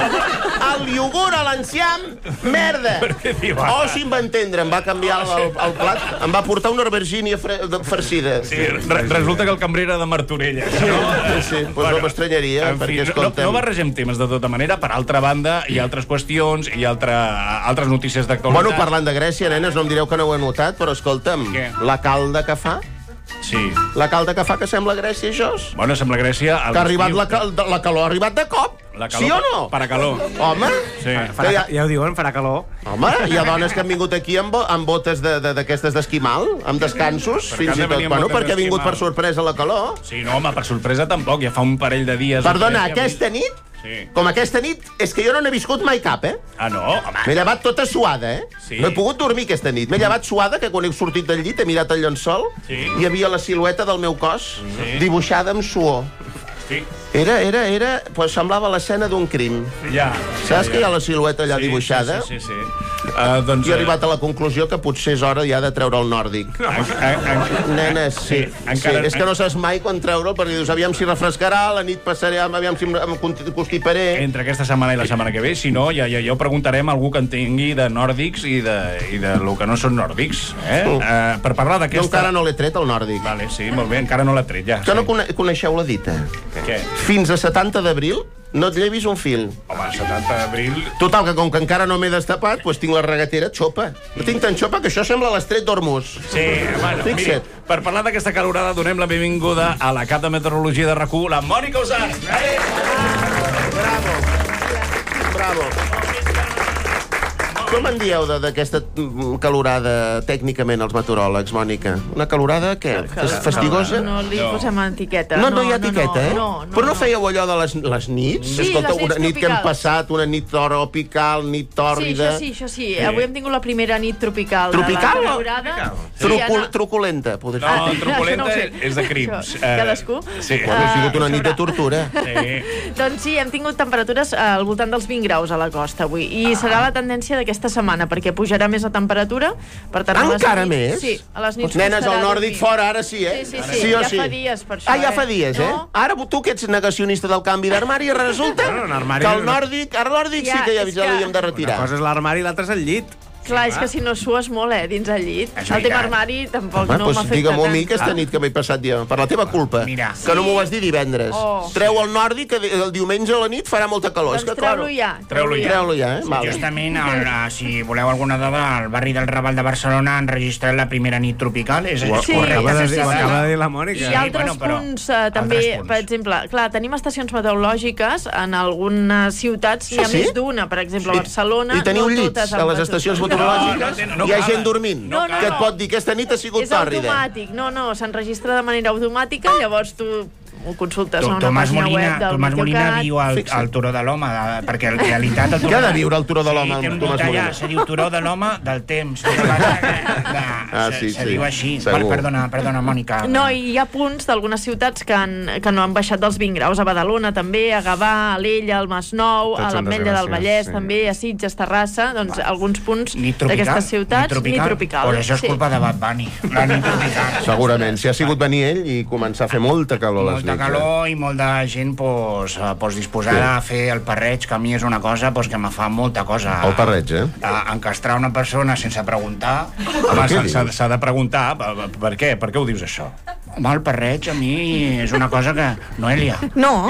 El iogurt a l'enciam, merda! Per què diu Oh, ara? sí, em va entendre, em va canviar el, el plat, em va portar una aubergínia fre de- farcida. Sí, re resulta que el cambrer era de Martorelles. No? Sí, sí, doncs no m'estranyaria, en fi, perquè, no, escolta'm... no barregem temes de tota manera. Per altra banda, hi ha altres qüestions i altra, altres notícies d'actualitat. Bueno, parlant de Grècia, nenes, no em direu que no ho he notat, però escolta'm, Què? la calda que fa, Sí. la calda que fa que sembla Grècia, això? Bueno, sembla Grècia... a Que ha arribat l'estiu. la, cal la calor, ha arribat de cop. La calor, Sí o no? Per a calor. Home, Sí. Farà, Que ja- ja ho diuen, farà calor. home, hi ha dones que han vingut aquí amb, bo amb botes d'aquestes de, d'esquimal, amb descansos, Per què fins han de i tot. venir amb Bueno, botes perquè ha vingut per d'esquimal? sorpresa la calor. Sí, no, home, per sorpresa tampoc. Ja fa un parell de dies... Perdona, o tres que aquesta hem vist- nit, Sí. com aquesta nit, és que jo no n'he viscut mai cap, eh? Ah, no? Home. M'he llevat tota suada, eh? Sí. No he pogut dormir aquesta nit. M'he llevat suada, que quan he sortit del llit he mirat el llençol Sí. i hi havia la silueta del meu cos Sí. dibuixada amb suor. Sí. Era, era, era... Pues semblava l'escena d'un crim. Ja. Saps ja, que hi ha la silueta allà Sí, dibuixada? Sí, sí, sí. Uh, doncs, I he arribat a la conclusió que potser és hora ja de treure el nòrdic. Nenes, sí. sí. És que no saps mai quan treure'l, perquè dius, aviam si refrescarà, la nit passaré, aviam si em constiparé. Entre aquesta setmana i la setmana que ve, si no, ja, ja, ja ho preguntarem a algú que en tingui de nòrdics i de, i de lo que no són nòrdics. Eh? Uh, per parlar d'aquesta... Jo encara no l'he tret, el nòrdic. Vale, sí, molt bé, encara no l'he tret, ja. Que no cone coneixeu la dita? Què? Fins a setanta d'abril no et llevis un fil. Home, setanta d'abril... Total, que com que encara no m'he destapat, doncs tinc la regatera xopa. No tinc tan xopa que això sembla l'estret d'Hormuz. Sí, bueno, mira, per parlar d'aquesta calorada donem la benvinguda a la cap de meteorologia de RAC u, la Mònica Usart. Bravo. Bravo. Com en dieu d'aquesta calorada tècnicament els meteoròlegs, Mònica? Una calorada, què? Fastigosa? No li posem etiqueta. No, no hi ha etiqueta, eh? No, no, Però no fèieu allò de les, les nits? Sí, Escolta, les nits una nit que hem tropicals. passat, una nit tropical, nit Sí, tòrrida... això sí, això sí. Avui hem tingut la primera nit tropical. Tropical? De la calorada. Trucul truculenta, podria No, dir. truculenta no sé. és de crims. Això, cadascú. Sí. Bueno, ha sigut una nit de tortura. Sí. Doncs sí, hem tingut temperatures al voltant dels vint graus a la costa avui. I serà la tendència d'aquesta setmana, perquè pujarà més la temperatura. Per tant, a les Encara nits- més? Sí, a les nits Doncs nenes, costarà al nòrdic dormir. fora, ara sí, eh? Sí, sí, sí, sí o ja sí. fa dies per això. Ah, ja eh? fa dies, eh? No? Ara tu que ets negacionista del canvi d'armari, resulta No, no, armari- que el nòrdic, el nòrdic sí Ja, que ja, és ja que- l'havíem de retirar. Una cosa és l'armari i l'altra és el llit. Clar, és que si no sues molt, eh, dins el llit. El tema armari tampoc Home, no doncs m'afecta digue-m'ho a tant. mi aquesta nit que m'he passat ja, per la teva culpa. Mira. Que no m'ho vas dir divendres. Oh. Treu el nòrdic, que el diumenge a la nit farà molta calor. Doncs És que, treu-lo claro, ja. Treu-lo ja. Treu-lo ja, eh? Sí, Vale. justament, el, si voleu alguna dada, al barri del Raval de Barcelona han registrat la primera nit tropical. És, és Sí, correcte. acaba de dir- aquesta ho dada. acaba de dir la Mònica. I altres bueno, però- punts, eh, també, altres punts. per exemple, clar, tenim estacions meteorològiques en algunes ciutats, n'hi ha Sí? més d'una, per exemple, a Barcelona. I teniu no llits totes a amb les estacions no, meteorològiques? no, no, Hi ha no gent cal. dormint No, no, que et no. pot dir que aquesta nit ha sigut És tòrrida. automàtic, no, no, s'enregistra de manera automàtica, llavors tu ho consultes a una Tomàs pàgina Molina, web del Tomàs Molina Meteocat. viu al, al Turó de l'Home, de- perquè en realitat... El Què ha de viure al Turó de l'Home, Sí, té el un Tomàs nom allà, Molina? se diu Turó de l'Home del temps. El que passa que, de, Ah, se, sí, se sí, diu així. segur. Per, perdona, perdona, Mònica. No, i hi ha punts d'algunes ciutats que, han, que no han baixat dels vint graus. A Badalona també, a Gavà, a l'Ella, al Masnou, Tots a són l'Ametlla del desgràcies, Vallès sí. també, a Sitges, Terrassa, doncs alguns punts Nit tropical? d'aquestes ciutats. Nit tropical? Nit tropical. Pues això és culpa de Bad Bunny. La nit tropical. Segurament, si ha sigut venir ell i començar a fer molta calor a les Molta nits. calor i molta gent pues, eh, pues, disposada Sí. a fer el parreig, que a mi és una cosa pues, que me fa molta cosa. El parreig, eh? A encastrar una persona sense preguntar. Home, s'ha- s'ha s'ha de preguntar per, per què? Per què ho dius, això? Home, el parreig a mi és una cosa que... Noelia. No.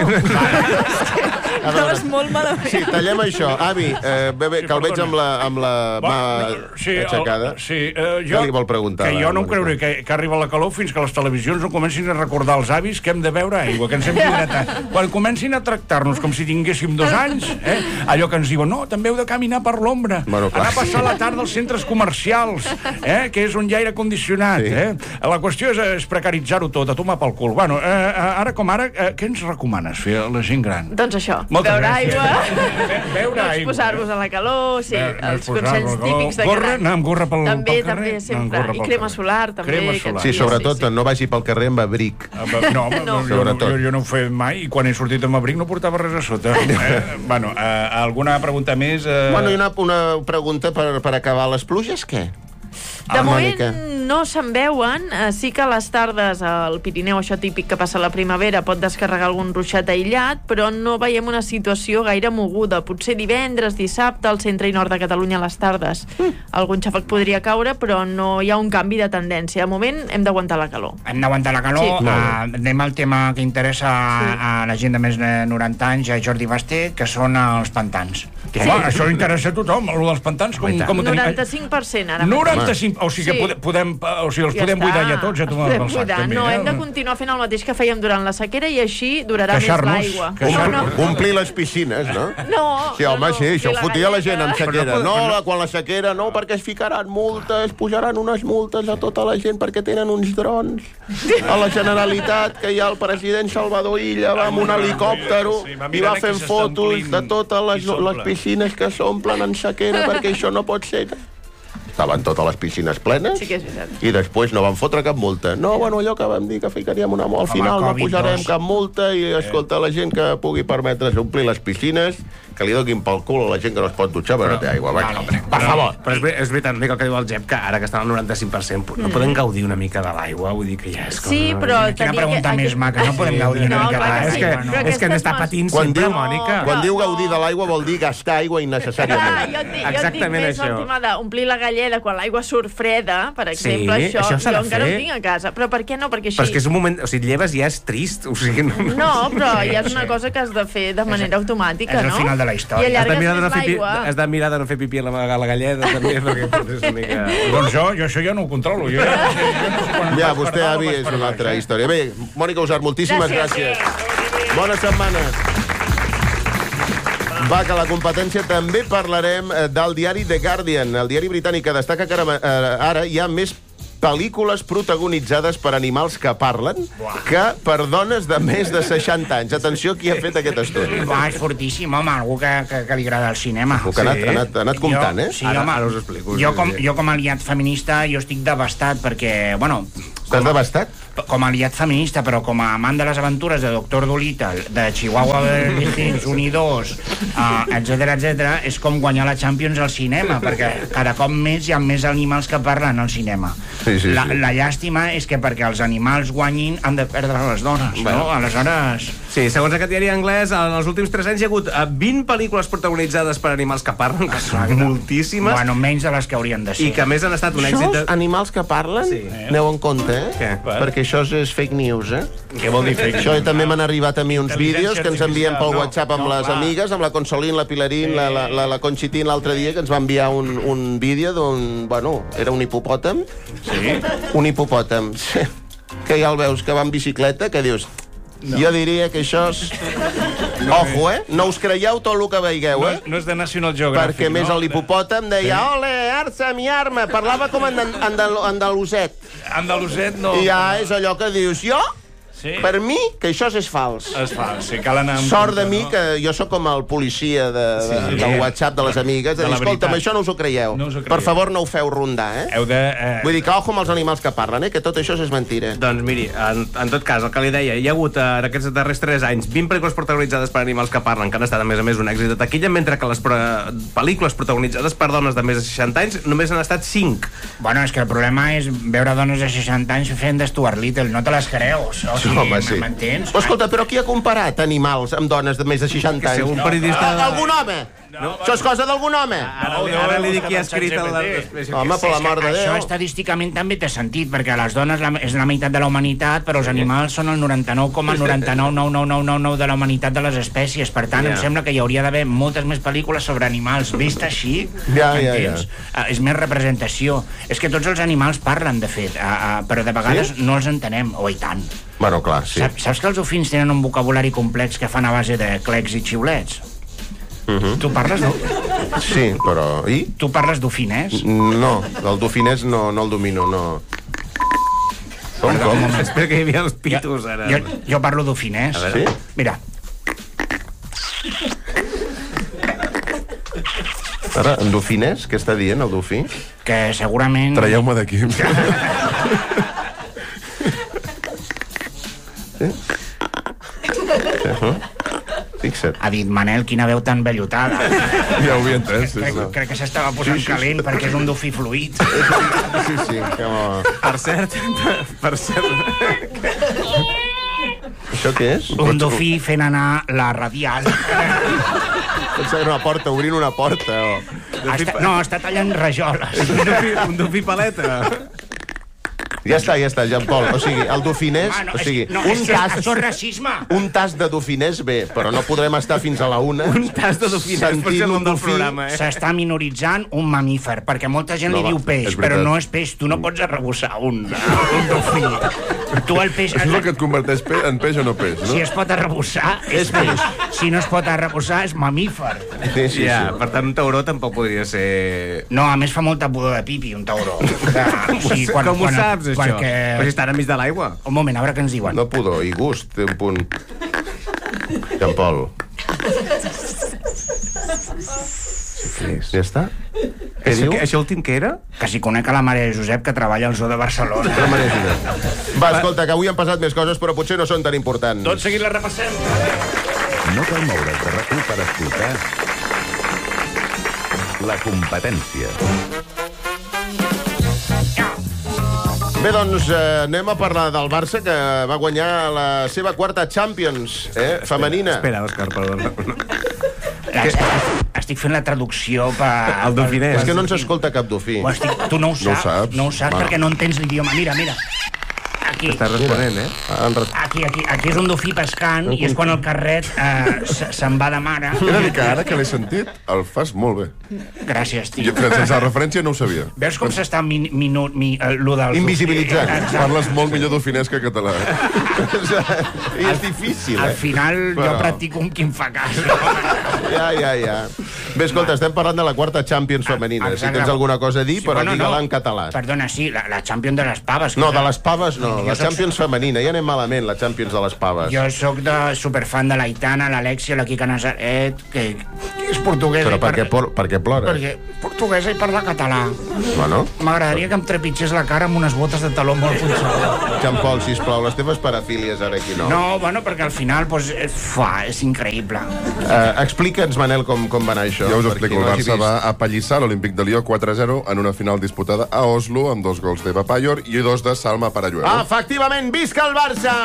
A veure, Estaves molt malament. sí, tallem això. Avi, eh, bé, bé, que el veig amb la, amb la mà Sí, aixecada. el, sí eh, jo, Què li vol preguntar? Que la jo no em Mònica? creuré que, que arriba la calor fins que les televisions no comencin a recordar als avis que hem de beure aigua, que ens hem d'hidratar. Quan comencin a tractar-nos com si tinguéssim dos anys, eh, allò que ens diuen, no, també heu de caminar per l'ombra, Bueno, clar. anar a passar la tarda als centres comercials, eh, que és un aire condicionat. Sí. Eh? La qüestió és, és precaritzar-ho tot, a tomar pel cul. Bueno, eh, ara com ara, eh, què ens recomanes fer a la gent gran? Doncs això, Moltes beure gràcies. aigua, Beure no aigua. exposar-vos a la calor, sí, Eh, no els exposar-vos consells a la calor. típics de Gorra, cada any. anar amb gorra pel- també, pel carrer? també, Anar amb sempre. gorra I pel crema carrer. solar, també. Crema que solar. Sí, sí, sobretot, sí, sí. no vagi pel carrer amb abric. No, no, No. jo, Sobretot. jo, jo no ho he fet mai i quan he sortit amb abric no portava res a sota. Eh, bueno, eh, alguna pregunta més? Eh... Bueno, i una, una pregunta per, per acabar. Les pluges, què? De Ah, moment Mònica. no se'n veuen, eh, sí que a les tardes al Pirineu, això típic que passa a la primavera, pot descarregar algun ruixat aïllat, però no veiem una situació gaire moguda. Potser divendres, dissabte, al centre i nord de Catalunya a les tardes. Mm. Algun xàfec podria caure, però no hi ha un canvi de tendència. De moment hem d'aguantar la calor. Hem d'aguantar la calor. Sí. Uh, anem al tema que interessa sí. a la gent de més de noranta anys, a Jordi Basté, que són els pantans. Sí. Home, això interessa a tothom, el dels pantans, com, com ho tenim? noranta-cinc per cent ara. noranta-cinc, o sigui que Sí. podem, podem, o sigui, els Ja podem està. buidar ja tots, ja tomar Podem pel sac, buidar. també. No, eh? hem de continuar fent el mateix que fèiem durant la sequera i així durarà més Queixar-nos, l'aigua. queixar-nos. No, Omplir les piscines, no? no. Sí, home, no, sí, això I la fotia la gent galleta. amb sequera. Però no No, podem- la, quan la sequera, no, perquè es ficaran multes, pujaran unes multes a tota la gent perquè tenen uns drons. A la Generalitat, que hi ha el president Salvador Illa, va amb un helicòpter Sí, va i mirant va aquí fent s'està fotos omplint de totes les, i s'omplen. les piscines que s'omplen en sequera, perquè això no pot ser. estaven totes les piscines plenes, Sí que és veritat. i després no van fotre cap multa. No, bueno, allò que vam dir que ficaríem una multa, al final no pujarem cap multa i, escolta, la gent que pugui permetre's omplir les piscines, que li donin pel cul a la gent que no es pot dutxar perquè no té aigua. Va, hombre, per favor. Però és, ver- és veritat, Mica, el que diu el Gep, que ara que estan al noranta-cinc per cent no podem gaudir una mica de l'aigua, vull dir que ja és com... Sí, però Quina tenia pregunta que- més maca, no podem gaudir una No, mica clar que d'aigua. sí, És que, però és que aquestes n'està mas- patint Quan sempre, diu, Mònica. quan diu gaudir de l'aigua vol dir gastar aigua Ah, innecessàriament. jo et dic, jo et dic Exactament més això. el tema d'omplir la galleda quan l'aigua surt freda, per exemple, Sí, això, això s'ha jo de encara fer. ho tinc a casa. Però per què no? Perquè així... Però és que és un moment... O sigui, et lleves i ja és trist. O sigui, no... No, però ja és una cosa que has de fer de manera automàtica, és el no? final de la història. I Has de, allargues mirar de no més fer pi... l'aigua. Has de mirar de no fer pipí a la, a la galleda, també, perquè potser és una mica... Doncs jo, jo això ja no ho controlo. Jo, ja, jo no sé quan Ja, vaig vostè, per dalt o avi, vaig és per una baix, altra eh? història. Bé, Mònica Usart, moltíssimes Gràcies. gràcies. Bona setmana. Va, que a la competència també parlarem eh, del diari The Guardian. El diari britànic que destaca que ara, eh, ara hi ha més pel·lícules protagonitzades per animals que parlen que per dones de més de seixanta anys. Atenció, qui ha fet aquest estudi. Va, és fortíssim, home, algú que, que, que li agrada el cinema. Algú que ha anat- ha anat- ha anat comptant, eh? Sí, Ara- home, ara us ho explico, Jo sí, com, sí. jo com a aliat feminista, jo estic devastat perquè, bueno... Estàs devastat? Com a aliat feminista, però com a amant de les aventures de Doctor Dolittle, de Chihuahua Beverly Hills, un i dos, uh, etcètera, etcètera, és com guanyar la Champions al cinema, perquè cada cop més hi ha més animals que parlen al cinema. Sí, sí, la, sí. la llàstima és que perquè els animals guanyin han de perdre les dones, Bueno. no? Aleshores... Sí, segons aquest diari anglès, en els últims tres anys hi ha hagut eh, vint pel·lícules protagonitzades per animals que parlen, que són moltíssimes, Bueno, menys de les que haurien de ser. i que a més han estat un Això, èxit... els animals que parlen, Sí. aneu en compte, eh? Què? Perquè això és fake news, eh? Què vol dir fake Això news? també m'han arribat a mi uns vídeos que ens envien pel No, WhatsApp amb no, les clar. amigues, amb la Consolín, la Pilarín, la, la, la, la Conxitín l'altre dia, que ens va enviar un, un vídeo d'un... Bueno, era un hipopòtam. Sí? Un hipopòtam. Sí. Que ja el veus, que va en bicicleta, que dius... No. Jo diria que això és... Ojo, eh? No us creieu tot el que veieu, No, eh? és- no és de National Geographic, Perquè més no? l'hipopòtam deia Sí. ole, arça, mi arma, parlava com andal andal andaluset. Andaluset no... I ja és allò que dius, jo, Sí. per mi, que això és fals. És fals, sí, cal anar amb Sort de compte, mi no? que jo sóc com el policia de, de, Sí. del WhatsApp de les amigues, de De dir, la escolta'm, veritat. això no us ho creieu. No us ho Per creieu. favor, no ho feu rondar, eh? Heu de... Eh... Vull dir que ojo amb els animals que parlen, eh? Que tot això és mentira. Doncs miri, en, en tot cas, el que li deia, hi ha hagut eh, en aquests darrers tres anys vint pel·lícules protagonitzades per animals que parlen, que han estat a més a més un èxit de taquilla, mentre que les pro pel·lícules protagonitzades per dones de més de seixanta anys només han estat cinc. Bueno, és que el problema és veure dones de seixanta anys fent de Stuart Little, no te les creus. O sigui, Home, sí. m'entens? Però, escolta, però qui ha comparat animals amb dones de més de seixanta Que anys? si un periodista- Ah, algun home? No. Això és cosa d'algun home? Ara, li- ara li dic qui ha escrit el... Home, per la mort de Això Déu. estadísticament també té sentit, perquè les dones la, és la meitat de la humanitat, però els animals són el noranta-nou coma noranta-nou nou nou nou nou nou de la humanitat de les espècies. Per tant, Ja. em sembla que hi hauria d'haver moltes més pel·lícules sobre animals. Vist així, Ja, ja, entens? Ah, és més representació. És que tots els animals parlen, de fet, ah, ah, però de vegades Sí? no els entenem, o i tant. Bueno, clar, sí. Saps, saps que els dofins tenen un vocabulari complex que fan a base de clecs i xiulets? Uh -huh. Tu parles de... Sí, però... I? Tu parles d'ofinès? No, el dofinès no, no el domino, no. Com, com? Espera que hi havia els pitos, ara. Jo, jo parlo d'ofinès. A veure. Sí? Mira. Ara, en dofinès, què està dient, el dofí? Que segurament... Traieu-me d'aquí. Sí? Uh-huh. Fixa't. Ha dit, Manel, quina veu tan vellotada. Ja ho havia entès, sí, crec, sí. crec que s'estava posant Sí, sí, sí. calent perquè és un dofí fluid. Sí, sí, que... Per cert, per cert... Això què és? Un dofí fent anar la radial. Pensava que era una porta, obrint una porta. O... Està, no, està tallant rajoles. Un dofí, un dofí paleta. Ja està, ja està, Jean Paul. O sigui, el dofinès... Home, no, o sigui, és, no, un és que tas... això és racisme. Un tas de dofinès, bé, però no podrem estar fins a la una... Un tas de dofinès, pot ser el nom del programa, eh? S'està minoritzant un mamífer, perquè molta gent No, li va, diu peix, és veritat. però no és peix. Tu no pots arrebossar un, un dofí. Tu el peix... Això és el que et converteix pe en peix o no peix, no? Si es pot arrebossar, és peix. Si no es pot arrebossar, és mamífer. Sí, sí, Ja, sí. per tant, un tauró tampoc podria ser... No, a més fa molta pudor de pipi, un tauró. O sigui, quan, Com ho quan, saps, això? Perquè... Però si estan enmig de l'aigua. Un moment, a veure què ens diuen. No pudor, i gust, té un punt... Jean Paul. Ja està? Què diu? Això últim què era? Que si conec a la Maria Josep, que treballa al Zoo de Barcelona. La Maria Josep. Va, escolta, que avui han passat més coses, però potser no són tan importants. Tot seguit la repassem. No cal moure's de RAC u per escoltar La Competència. Bé, doncs eh, anem a parlar del Barça, que va guanyar la seva quarta Champions, eh, femenina. Espera, Òscar, perdona. Estic fent la traducció per... El dofinès. És que no ens escolta cap dofí. Estic... Tu no ho saps, no ho saps, no ho saps perquè no entens l'idioma. Mira, mira. Aquí. Estàs responent, eh? Aquí, aquí, aquí és un dofí pescant i és quan el carret eh, se'n va de mare. He de dir que ara que l'he sentit, el fas molt bé. Gràcies, tio. Jo, sense la referència no ho sabia. Veus com s'està min, minut, mi, eh, lo del... Invisibilitzant. Exacte. Parles molt millor d'ofinès que català. I és difícil, eh? Al final Però... jo practico un qui em fa cas. Ja, ja, ja. Bé, escolta, estem parlant de la quarta Champions femenina. Si tens alguna cosa a dir, Sí, però bueno, digue-la no. en català. Perdona, sí, la, la Champions de les paves. No, de les paves no. Jo La soc- Champions femenina. Ja anem malament, la Champions de les paves. Jo sóc de superfan de l'Aitana, l'Alexia, la Quica Nazaret, que, que és portuguesa. Però i per què, parla- por, per què plores? Perquè portuguesa i parla català. Bueno. M'agradaria que em trepitgés la cara amb unes botes de taló molt punxades. Jean Paul, sisplau, les teves parafílies ara aquí no. No, bueno, perquè al final pues, eh, fa, és increïble. Uh, Explica'ns, Manel, com, com va anar això. Ja us ho per explico. qui El no hagi Barça vist. va apallissar l'Olímpic de Lió quatre a zero en una final disputada a Oslo amb dos gols d'Eva Payor i dos de Salma Paralluelo. Ah, efectivament, visca el Barça!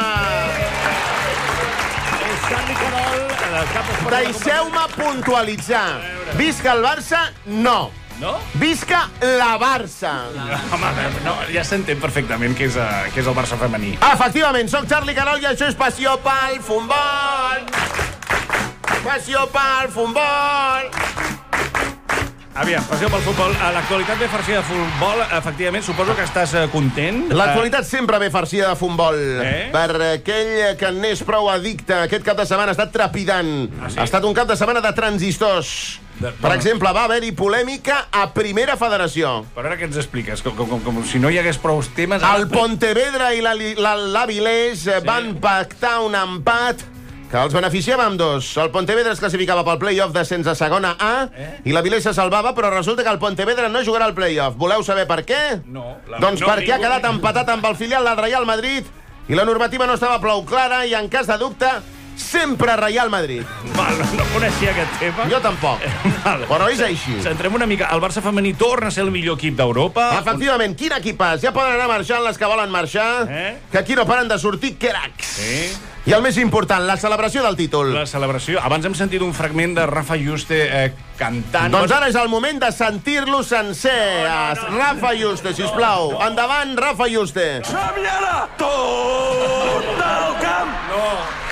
Deixeu-me puntualitzar. Visca el Barça, no. No? Visca la Barça. Home, no, ja s'entén perfectament què és, uh, què és el Barça femení. Efectivament, sóc Charlie Carol i això és Passió pel Futbol. Passió pel Futbol. Aviam, passió pel futbol. A l'actualitat ve farcida de futbol. Efectivament, suposo que estàs eh, content. L'actualitat sempre ve farcida de futbol. Eh? Per aquell que n'és prou addicte, aquest cap de setmana ha estat trepidant. Ah, sí? Ha estat un cap de setmana de transistors. De- Per exemple, va haver-hi polèmica a Primera Federació. Però ara què ens expliques? Com, com, com, com si no hi hagués prou temes... El Pontevedra i l'Avilés sí. van pactar un empat que els beneficiava amb dos. El Pontevedra es classificava pel play-off descens a segona A eh? i l'Avilés se salvava, però resulta que el Pontevedra no jugarà al play-off. Voleu saber per què? No. La... Doncs no, perquè ha ningú- quedat empatat amb el filial del Real Madrid i la normativa no estava prou clara i, en cas de dubte, sempre Real Madrid. Val, no coneixia aquest tema. Jo tampoc. Val. Però és així. Centrem una mica. El Barça femení torna a ser el millor equip d'Europa. Efectivament, quin equipàs? Ja poden anar marxant les que volen marxar, Eh? que aquí no paren de sortir cracs. Sí. I el més important, la celebració del títol. La celebració. Abans hem sentit un fragment de Rafa Juste eh, cantant. Doncs ara és el moment de sentir-lo sencer. No, no, no. Rafa Juste, sisplau. No. Endavant, Rafa Juste. Som-hi-ara! Tot el camp! No.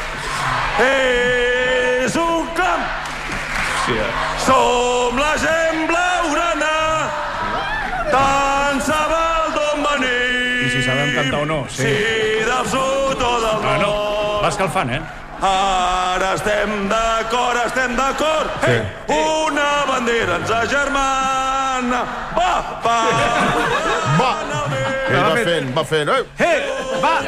És un camp! Sí, eh? Som la gent blaugrana! Tant se val d'on venim! I si sabem cantar o no. Sí. Si del sud o del Ah, no. nord. Va escalfant, eh? Ara estem d'acord, estem d'acord. Sí. Una bandera ens agermana. Va, va. Va. Ell va fent, va fent. Eh? Hey, va.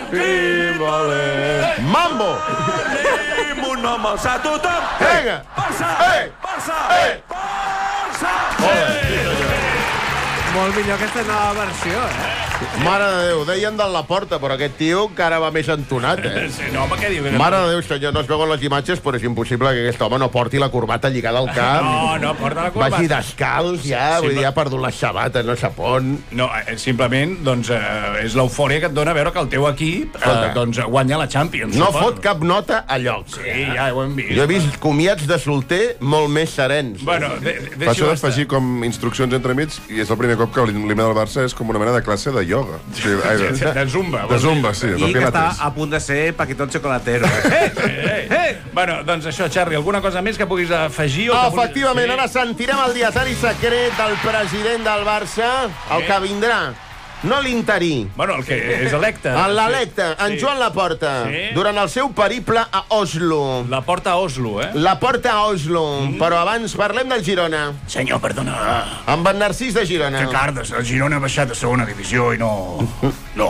Mambo. Tenim un nom alçat tothom. Vinga. Barça, Ei. Barça, Ei. Barça. Molt millor aquesta nova versió, eh? Mare de Déu, deien de la porta, però aquest tio encara va més entonat, eh? Sí, no, home, què diu? Mare de Déu, senyor, no es veuen les imatges, però és impossible que aquest home no porti la corbata lligada al cap. No, no, porta la corbata. Vagi descalç, ja, Sí, vull dir, però- ha perdut les sabates, no sap on. No, eh, simplement, doncs, eh, és l'eufòria que et dona veure que el teu equip eh, doncs, guanya la Champions. No suposo. fot cap nota a lloc. Sí, ja ho hem vist. Jo he vist comiats de solter molt més serens. Bueno, de, de, Per això deixa-ho d'afegir com instruccions entremig, i és el primer cop que l'himne del Barça és com una mena de classe de ioga. O sigui, ai, De- de zumba, De vols zumba, sí, de I que està pilates. a punt de ser Paquitón Chocolatero. Eh, eh, eh. Bueno, doncs això, Charlie, alguna cosa més que puguis afegir? O que vulguis- Efectivament, Sí. ara sentirem el dietari secret del president del Barça, el que vindrà. No l'interí. Bueno, el que és electe. En l'electe, en Sí. Joan Laporta, Sí. durant el seu periple a Oslo. La porta a Oslo, eh? La porta a Oslo. Mm. Però abans parlem del Girona. Senyor, perdona. Amb en Narcís de Girona. Que cardes, el Girona ha baixat a segona divisió i no... No.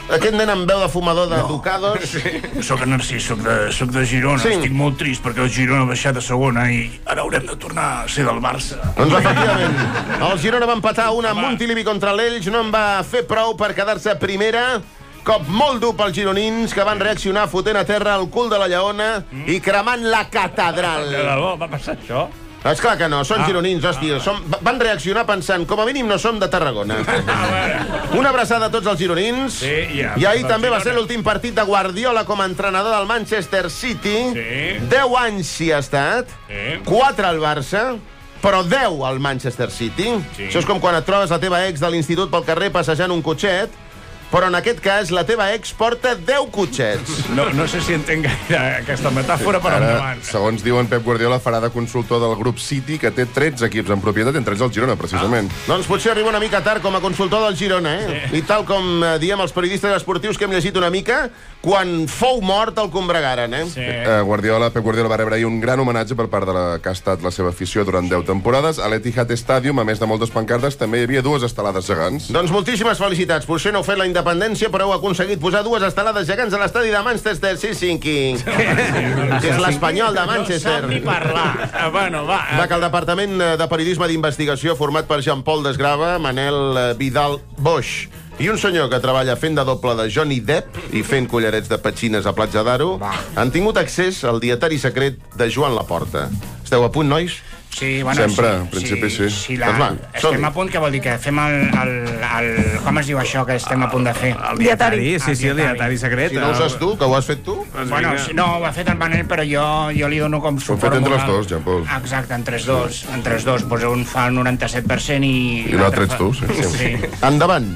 Aquest nen amb veu de fumador de no. Ducados. Sí. Soc en Narcís, soc de, soc de Girona. Sí. Estic molt trist perquè el Girona ha baixat a segona i ara haurem de tornar a ser del Barça. Doncs efectivament, el Girona va empatar una amb Montilivi contra l'Elx, no en va fer prou per quedar-se primera. Cop molt dur pels gironins, que van reaccionar fotent a terra el cul de la Lleona mm. i cremant la catedral. De debò, va passar això? Esclar que no, són ah, gironins, hòstia. Ah, som, van reaccionar pensant, com a mínim no som de Tarragona. Una abraçada a tots els gironins. Sí, ja, I ahir també va ser l'últim partit de Guardiola com a entrenador del Manchester City. Sí. Deu anys s'hi ha estat. Sí. Quatre al Barça, però deu al Manchester City. Sí. Això és com quan et trobes la teva ex de l'institut pel carrer passejant un cotxet, però en aquest cas la teva ex porta deu cotxets. No, no sé si entenc gaire aquesta metàfora, però endavant. Segons diuen, Pep Guardiola farà de consultor del grup City, que té tretze equips en propietat, entre ells el Girona, precisament. Ah. Doncs potser arriba una mica tard com a consultor del Girona, eh? Sí. I tal com eh, diem els periodistes esportius que hem llegit una mica, quan fou mort el combregaren, eh? Sí. Eh, Guardiola, Pep Guardiola va rebre ahir un gran homenatge per part de la que ha estat la seva afició durant deu temporades. A l'Etihad Stadium, a més de moltes pancartes, també hi havia dues estelades gegants. Doncs moltíssimes felicitats. Potser no heu fet la independència, però heu aconseguit posar dues estelades gegants a l'estadi de Manchester City, que és l'Espanyol de Manchester. No sap ni parlar. Ah, bueno, va. Va que el Departament de Periodisme d'Investigació, format per Jean-Paul Desgrava, Manel Vidal Boix i un senyor que treballa fent de doble de Johnny Depp i fent collarets de petxines a Platja d'Aro, han tingut accés al dietari secret de Joan Laporta. Esteu a punt, nois? Sí, bueno, sempre, sí, en principi sí. sí la, doncs va, estem a punt, que vol dir que fem el, el, el... Com es diu això que estem a punt de fer? El dietari. Sí, sí, el dietari secret. Si no ho saps tu, que ho has fet tu? Bueno, no, ho ha fet el Manel, però jo, jo li dono com suport. Ho hem fet entre els dos, Jean-Paul. Exacte, entre els dos. Entre els dos, doncs un fa el noranta-set per cent i... I l'altre ets tu, sí. sí. Endavant.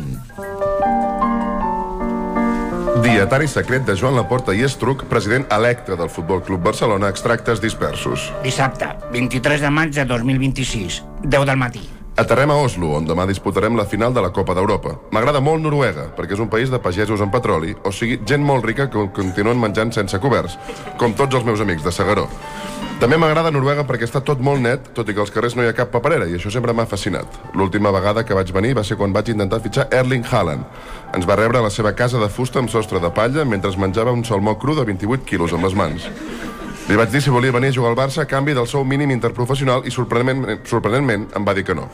Dietari secret de Joan Laporta i Estruc, president electe del Futbol Club Barcelona, extractes dispersos. Dissabte, vint-i-tres de maig de dos mil vint-i-sis, deu del matí. Aterrem a Oslo, on demà disputarem la final de la Copa d'Europa. M'agrada molt Noruega, perquè és un país de pagesos amb petroli, o sigui, gent molt rica que continuen menjant sense coberts, com tots els meus amics de Segaró. També m'agrada Noruega perquè està tot molt net, tot i que als carrers no hi ha cap paperera, i això sempre m'ha fascinat. L'última vegada que vaig venir va ser quan vaig intentar fitxar Erling Haaland. Ens va rebre a la seva casa de fusta amb sostre de palla mentre menjava un salmó cru de vint-i-vuit quilos amb les mans. Li vaig dir si volia venir a jugar al Barça a canvi del sou mínim interprofessional i sorprenentment, sorprenentment em va dir que no.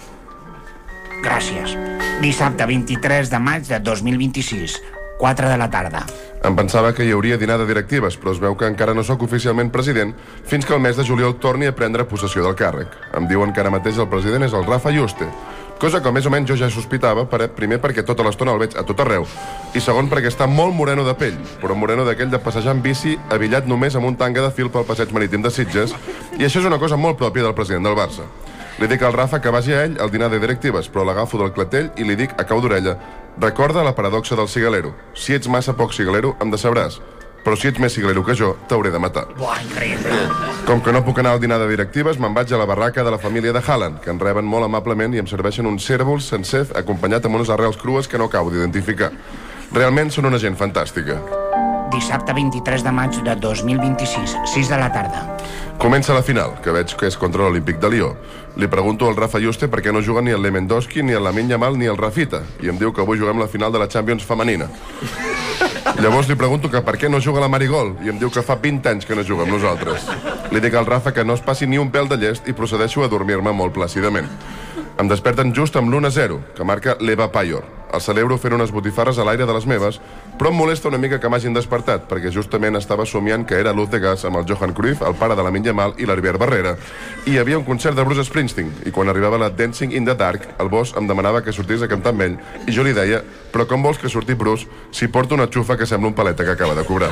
Gràcies. Dissabte vint-i-tres de maig de dos mil vint-i-sis, quatre de la tarda. Em pensava que hi hauria dinar de directives, però es veu que encara no sóc oficialment president fins que el mes de juliol torni a prendre possessió del càrrec. Em diuen que ara mateix el president és el Rafa Juste, cosa que més o menys jo ja sospitava, per, primer perquè tota l'estona el veig a tot arreu, i segon perquè està molt moreno de pell, però moreno d'aquell de passejar en bici abillat només amb un tanga de fil pel passeig marítim de Sitges, i això és una cosa molt pròpia del president del Barça. Li dic al Rafa que vagi a ell al dinar de directives, però l'agafo del clatell i li dic a cau d'orella: recorda la paradoxa del cigalero. Si ets massa poc cigalero, em decebràs. Però si ets més cigalero que jo, t'hauré de matar. Buah, increïble. Com que no puc anar al dinar de directives, me'n vaig a la barraca de la família de Haaland, que em reben molt amablement i em serveixen un cérvol sencer acompanyat amb unes arrels crues que no acabo d'identificar. Realment són una gent fantàstica. Dissabte vint-i-tres de maig de dos mil vint-i-sis, sis de la tarda. Comença la final, que veig que és contra l'Olímpic de Lió. Li pregunto al Rafa Juste per què no juga ni el Lewandowski, ni el Lamine Yamal, ni el Rafita, i em diu que avui juguem la final de la Champions femenina. Llavors li pregunto que per què no juga la Marigol, i em diu que fa vint anys que no juga amb nosaltres. Li dic al Rafa que no es passi ni un pèl de llest i procedeixo a dormir-me molt plàcidament. Em desperten just amb l'u a zero, que marca l'Eva Payor. El celebro fent unes botifarres a l'aire de les meves, però em molesta una mica que m'hagin despertat, perquè justament estava somiant que era Luz de Gas amb el Johan Cruyff, el pare de la Lamine Yamal i l'Herbier Barrera, i hi havia un concert de Bruce Springsteen, i quan arribava la Dancing in the Dark, el boss em demanava que sortís a cantar amb ell, i jo li deia: però com vols que surti Bruce si porto una xufa que sembla un paleta que acaba de cobrar?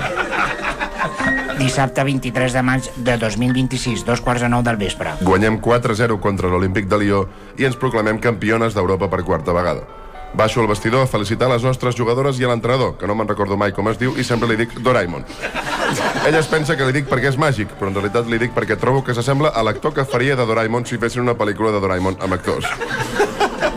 Dissabte vint-i-tres de maig de dos mil vint-i-sis, dos quarts de nou del vespre. Guanyem quatre a zero contra l'Olímpic de Lió i ens proclamem campiones d'Europa per quarta vegada. Baixo al vestidor a felicitar les nostres jugadores i a l'entrenador, que no me'n recordo mai com es diu, i sempre li dic Doraemon. Ella es pensa que li dic perquè és màgic, però en realitat li dic perquè trobo que s'assembla a l'actor que faria de Doraemon si fessin una pel·lícula de Doraemon amb actors.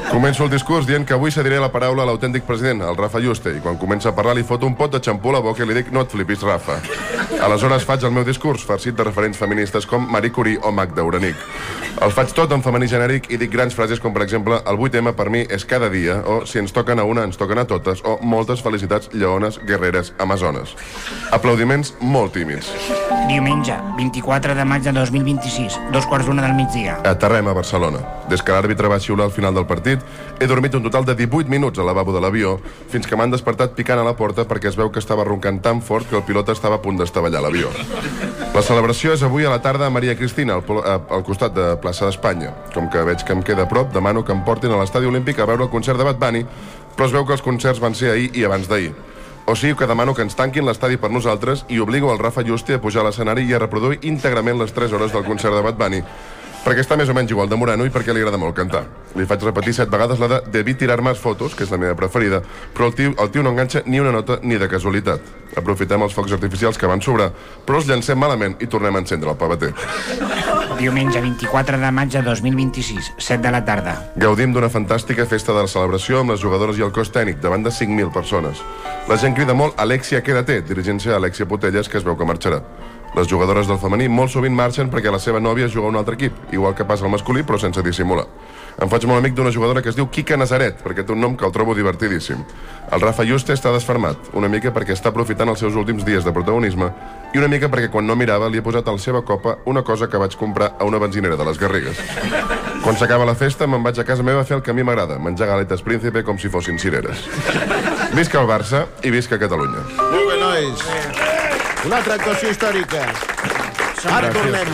Començo el discurs dient que avui cediré la paraula a l'autèntic president, el Rafa Yuste, i quan comença a parlar li foto un pot de xampú a la boca i li dic no et flipis, Rafa. Aleshores faig el meu discurs, farcit de referents feministes com Marie Curie o Magda Uranic. El faig tot en femení genèric i dic grans frases com, per exemple, el vuit eme per mi és cada dia, o si ens toquen a una, ens toquen a totes, o moltes felicitats, lleones, guerreres, amazones. Aplaudiments molt tímids. Diumenge, vint-i-quatre de maig de dos mil vint-i-sis, dos quarts d'una del migdia. Aterrem a Barcelona. Des que l'àrbitre va xiular al final del partit, he dormit un total de divuit minuts al lavabo de l'avió, fins que m'han despertat picant a la porta perquè es veu que estava roncant tan fort que el pilot estava a punt d'estavellar l'avió. La celebració és avui a la tarda a Maria Cristina, al, al costat de Plaça d'Espanya. Com que veig que em queda a prop, demano que em portin a l'estadi olímpic a veure el concert de Bad Bunny, però es veu que els concerts van ser ahir i abans d'ahir. O sigui que demano que ens tanquin l'estadi per nosaltres i obligo el Rafa Yuste a pujar a l'escenari i a reproduir íntegrament les tres hores del concert de Bad Bunny, perquè està més o menys igual de morano i perquè li agrada molt cantar. Li faig repetir set vegades la de Debí tirar más fotos, que és la meva preferida, però el tio, el tio no enganxa ni una nota ni de casualitat. Aprofitem els focs artificials que van sobrar, però els llancem malament i tornem a encendre el pavater. Diumenge, vint-i-quatre de maig de dos mil vint-i-sis, set de la tarda. Gaudim d'una fantàstica festa de la celebració amb les jugadores i el cos tècnic, davant de cinc mil persones. La gent crida molt Alexia, quédate, dirigint-se a Alexia Putellas, que es veu que marxarà. Les jugadores del femení molt sovint marxen perquè la seva nòvia juga a un altre equip, igual que passa al masculí, però sense dissimular. Em faig molt amic d'una jugadora que es diu Kika Nazaret, perquè té un nom que el trobo divertidíssim. El Rafa Yuste està desfermat, una mica perquè està aprofitant els seus últims dies de protagonisme i una mica perquè quan no mirava li he posat a la seva copa una cosa que vaig comprar a una benzinera de les Garrigues. Quan s'acaba la festa me'n vaig a casa meva a fer el que a mi m'agrada, menjar galetes Príncipe com si fossin cireres. Visca el Barça i visca Catalunya. Molt bé, nois. Una altra actuació històrica. Ara tornem.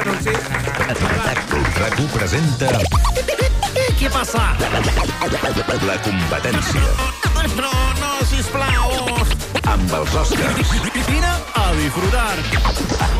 RAC1 presenta... Què passa? La competència. No, no, sisplau. Amb els Oscars. Vine a disfrutar.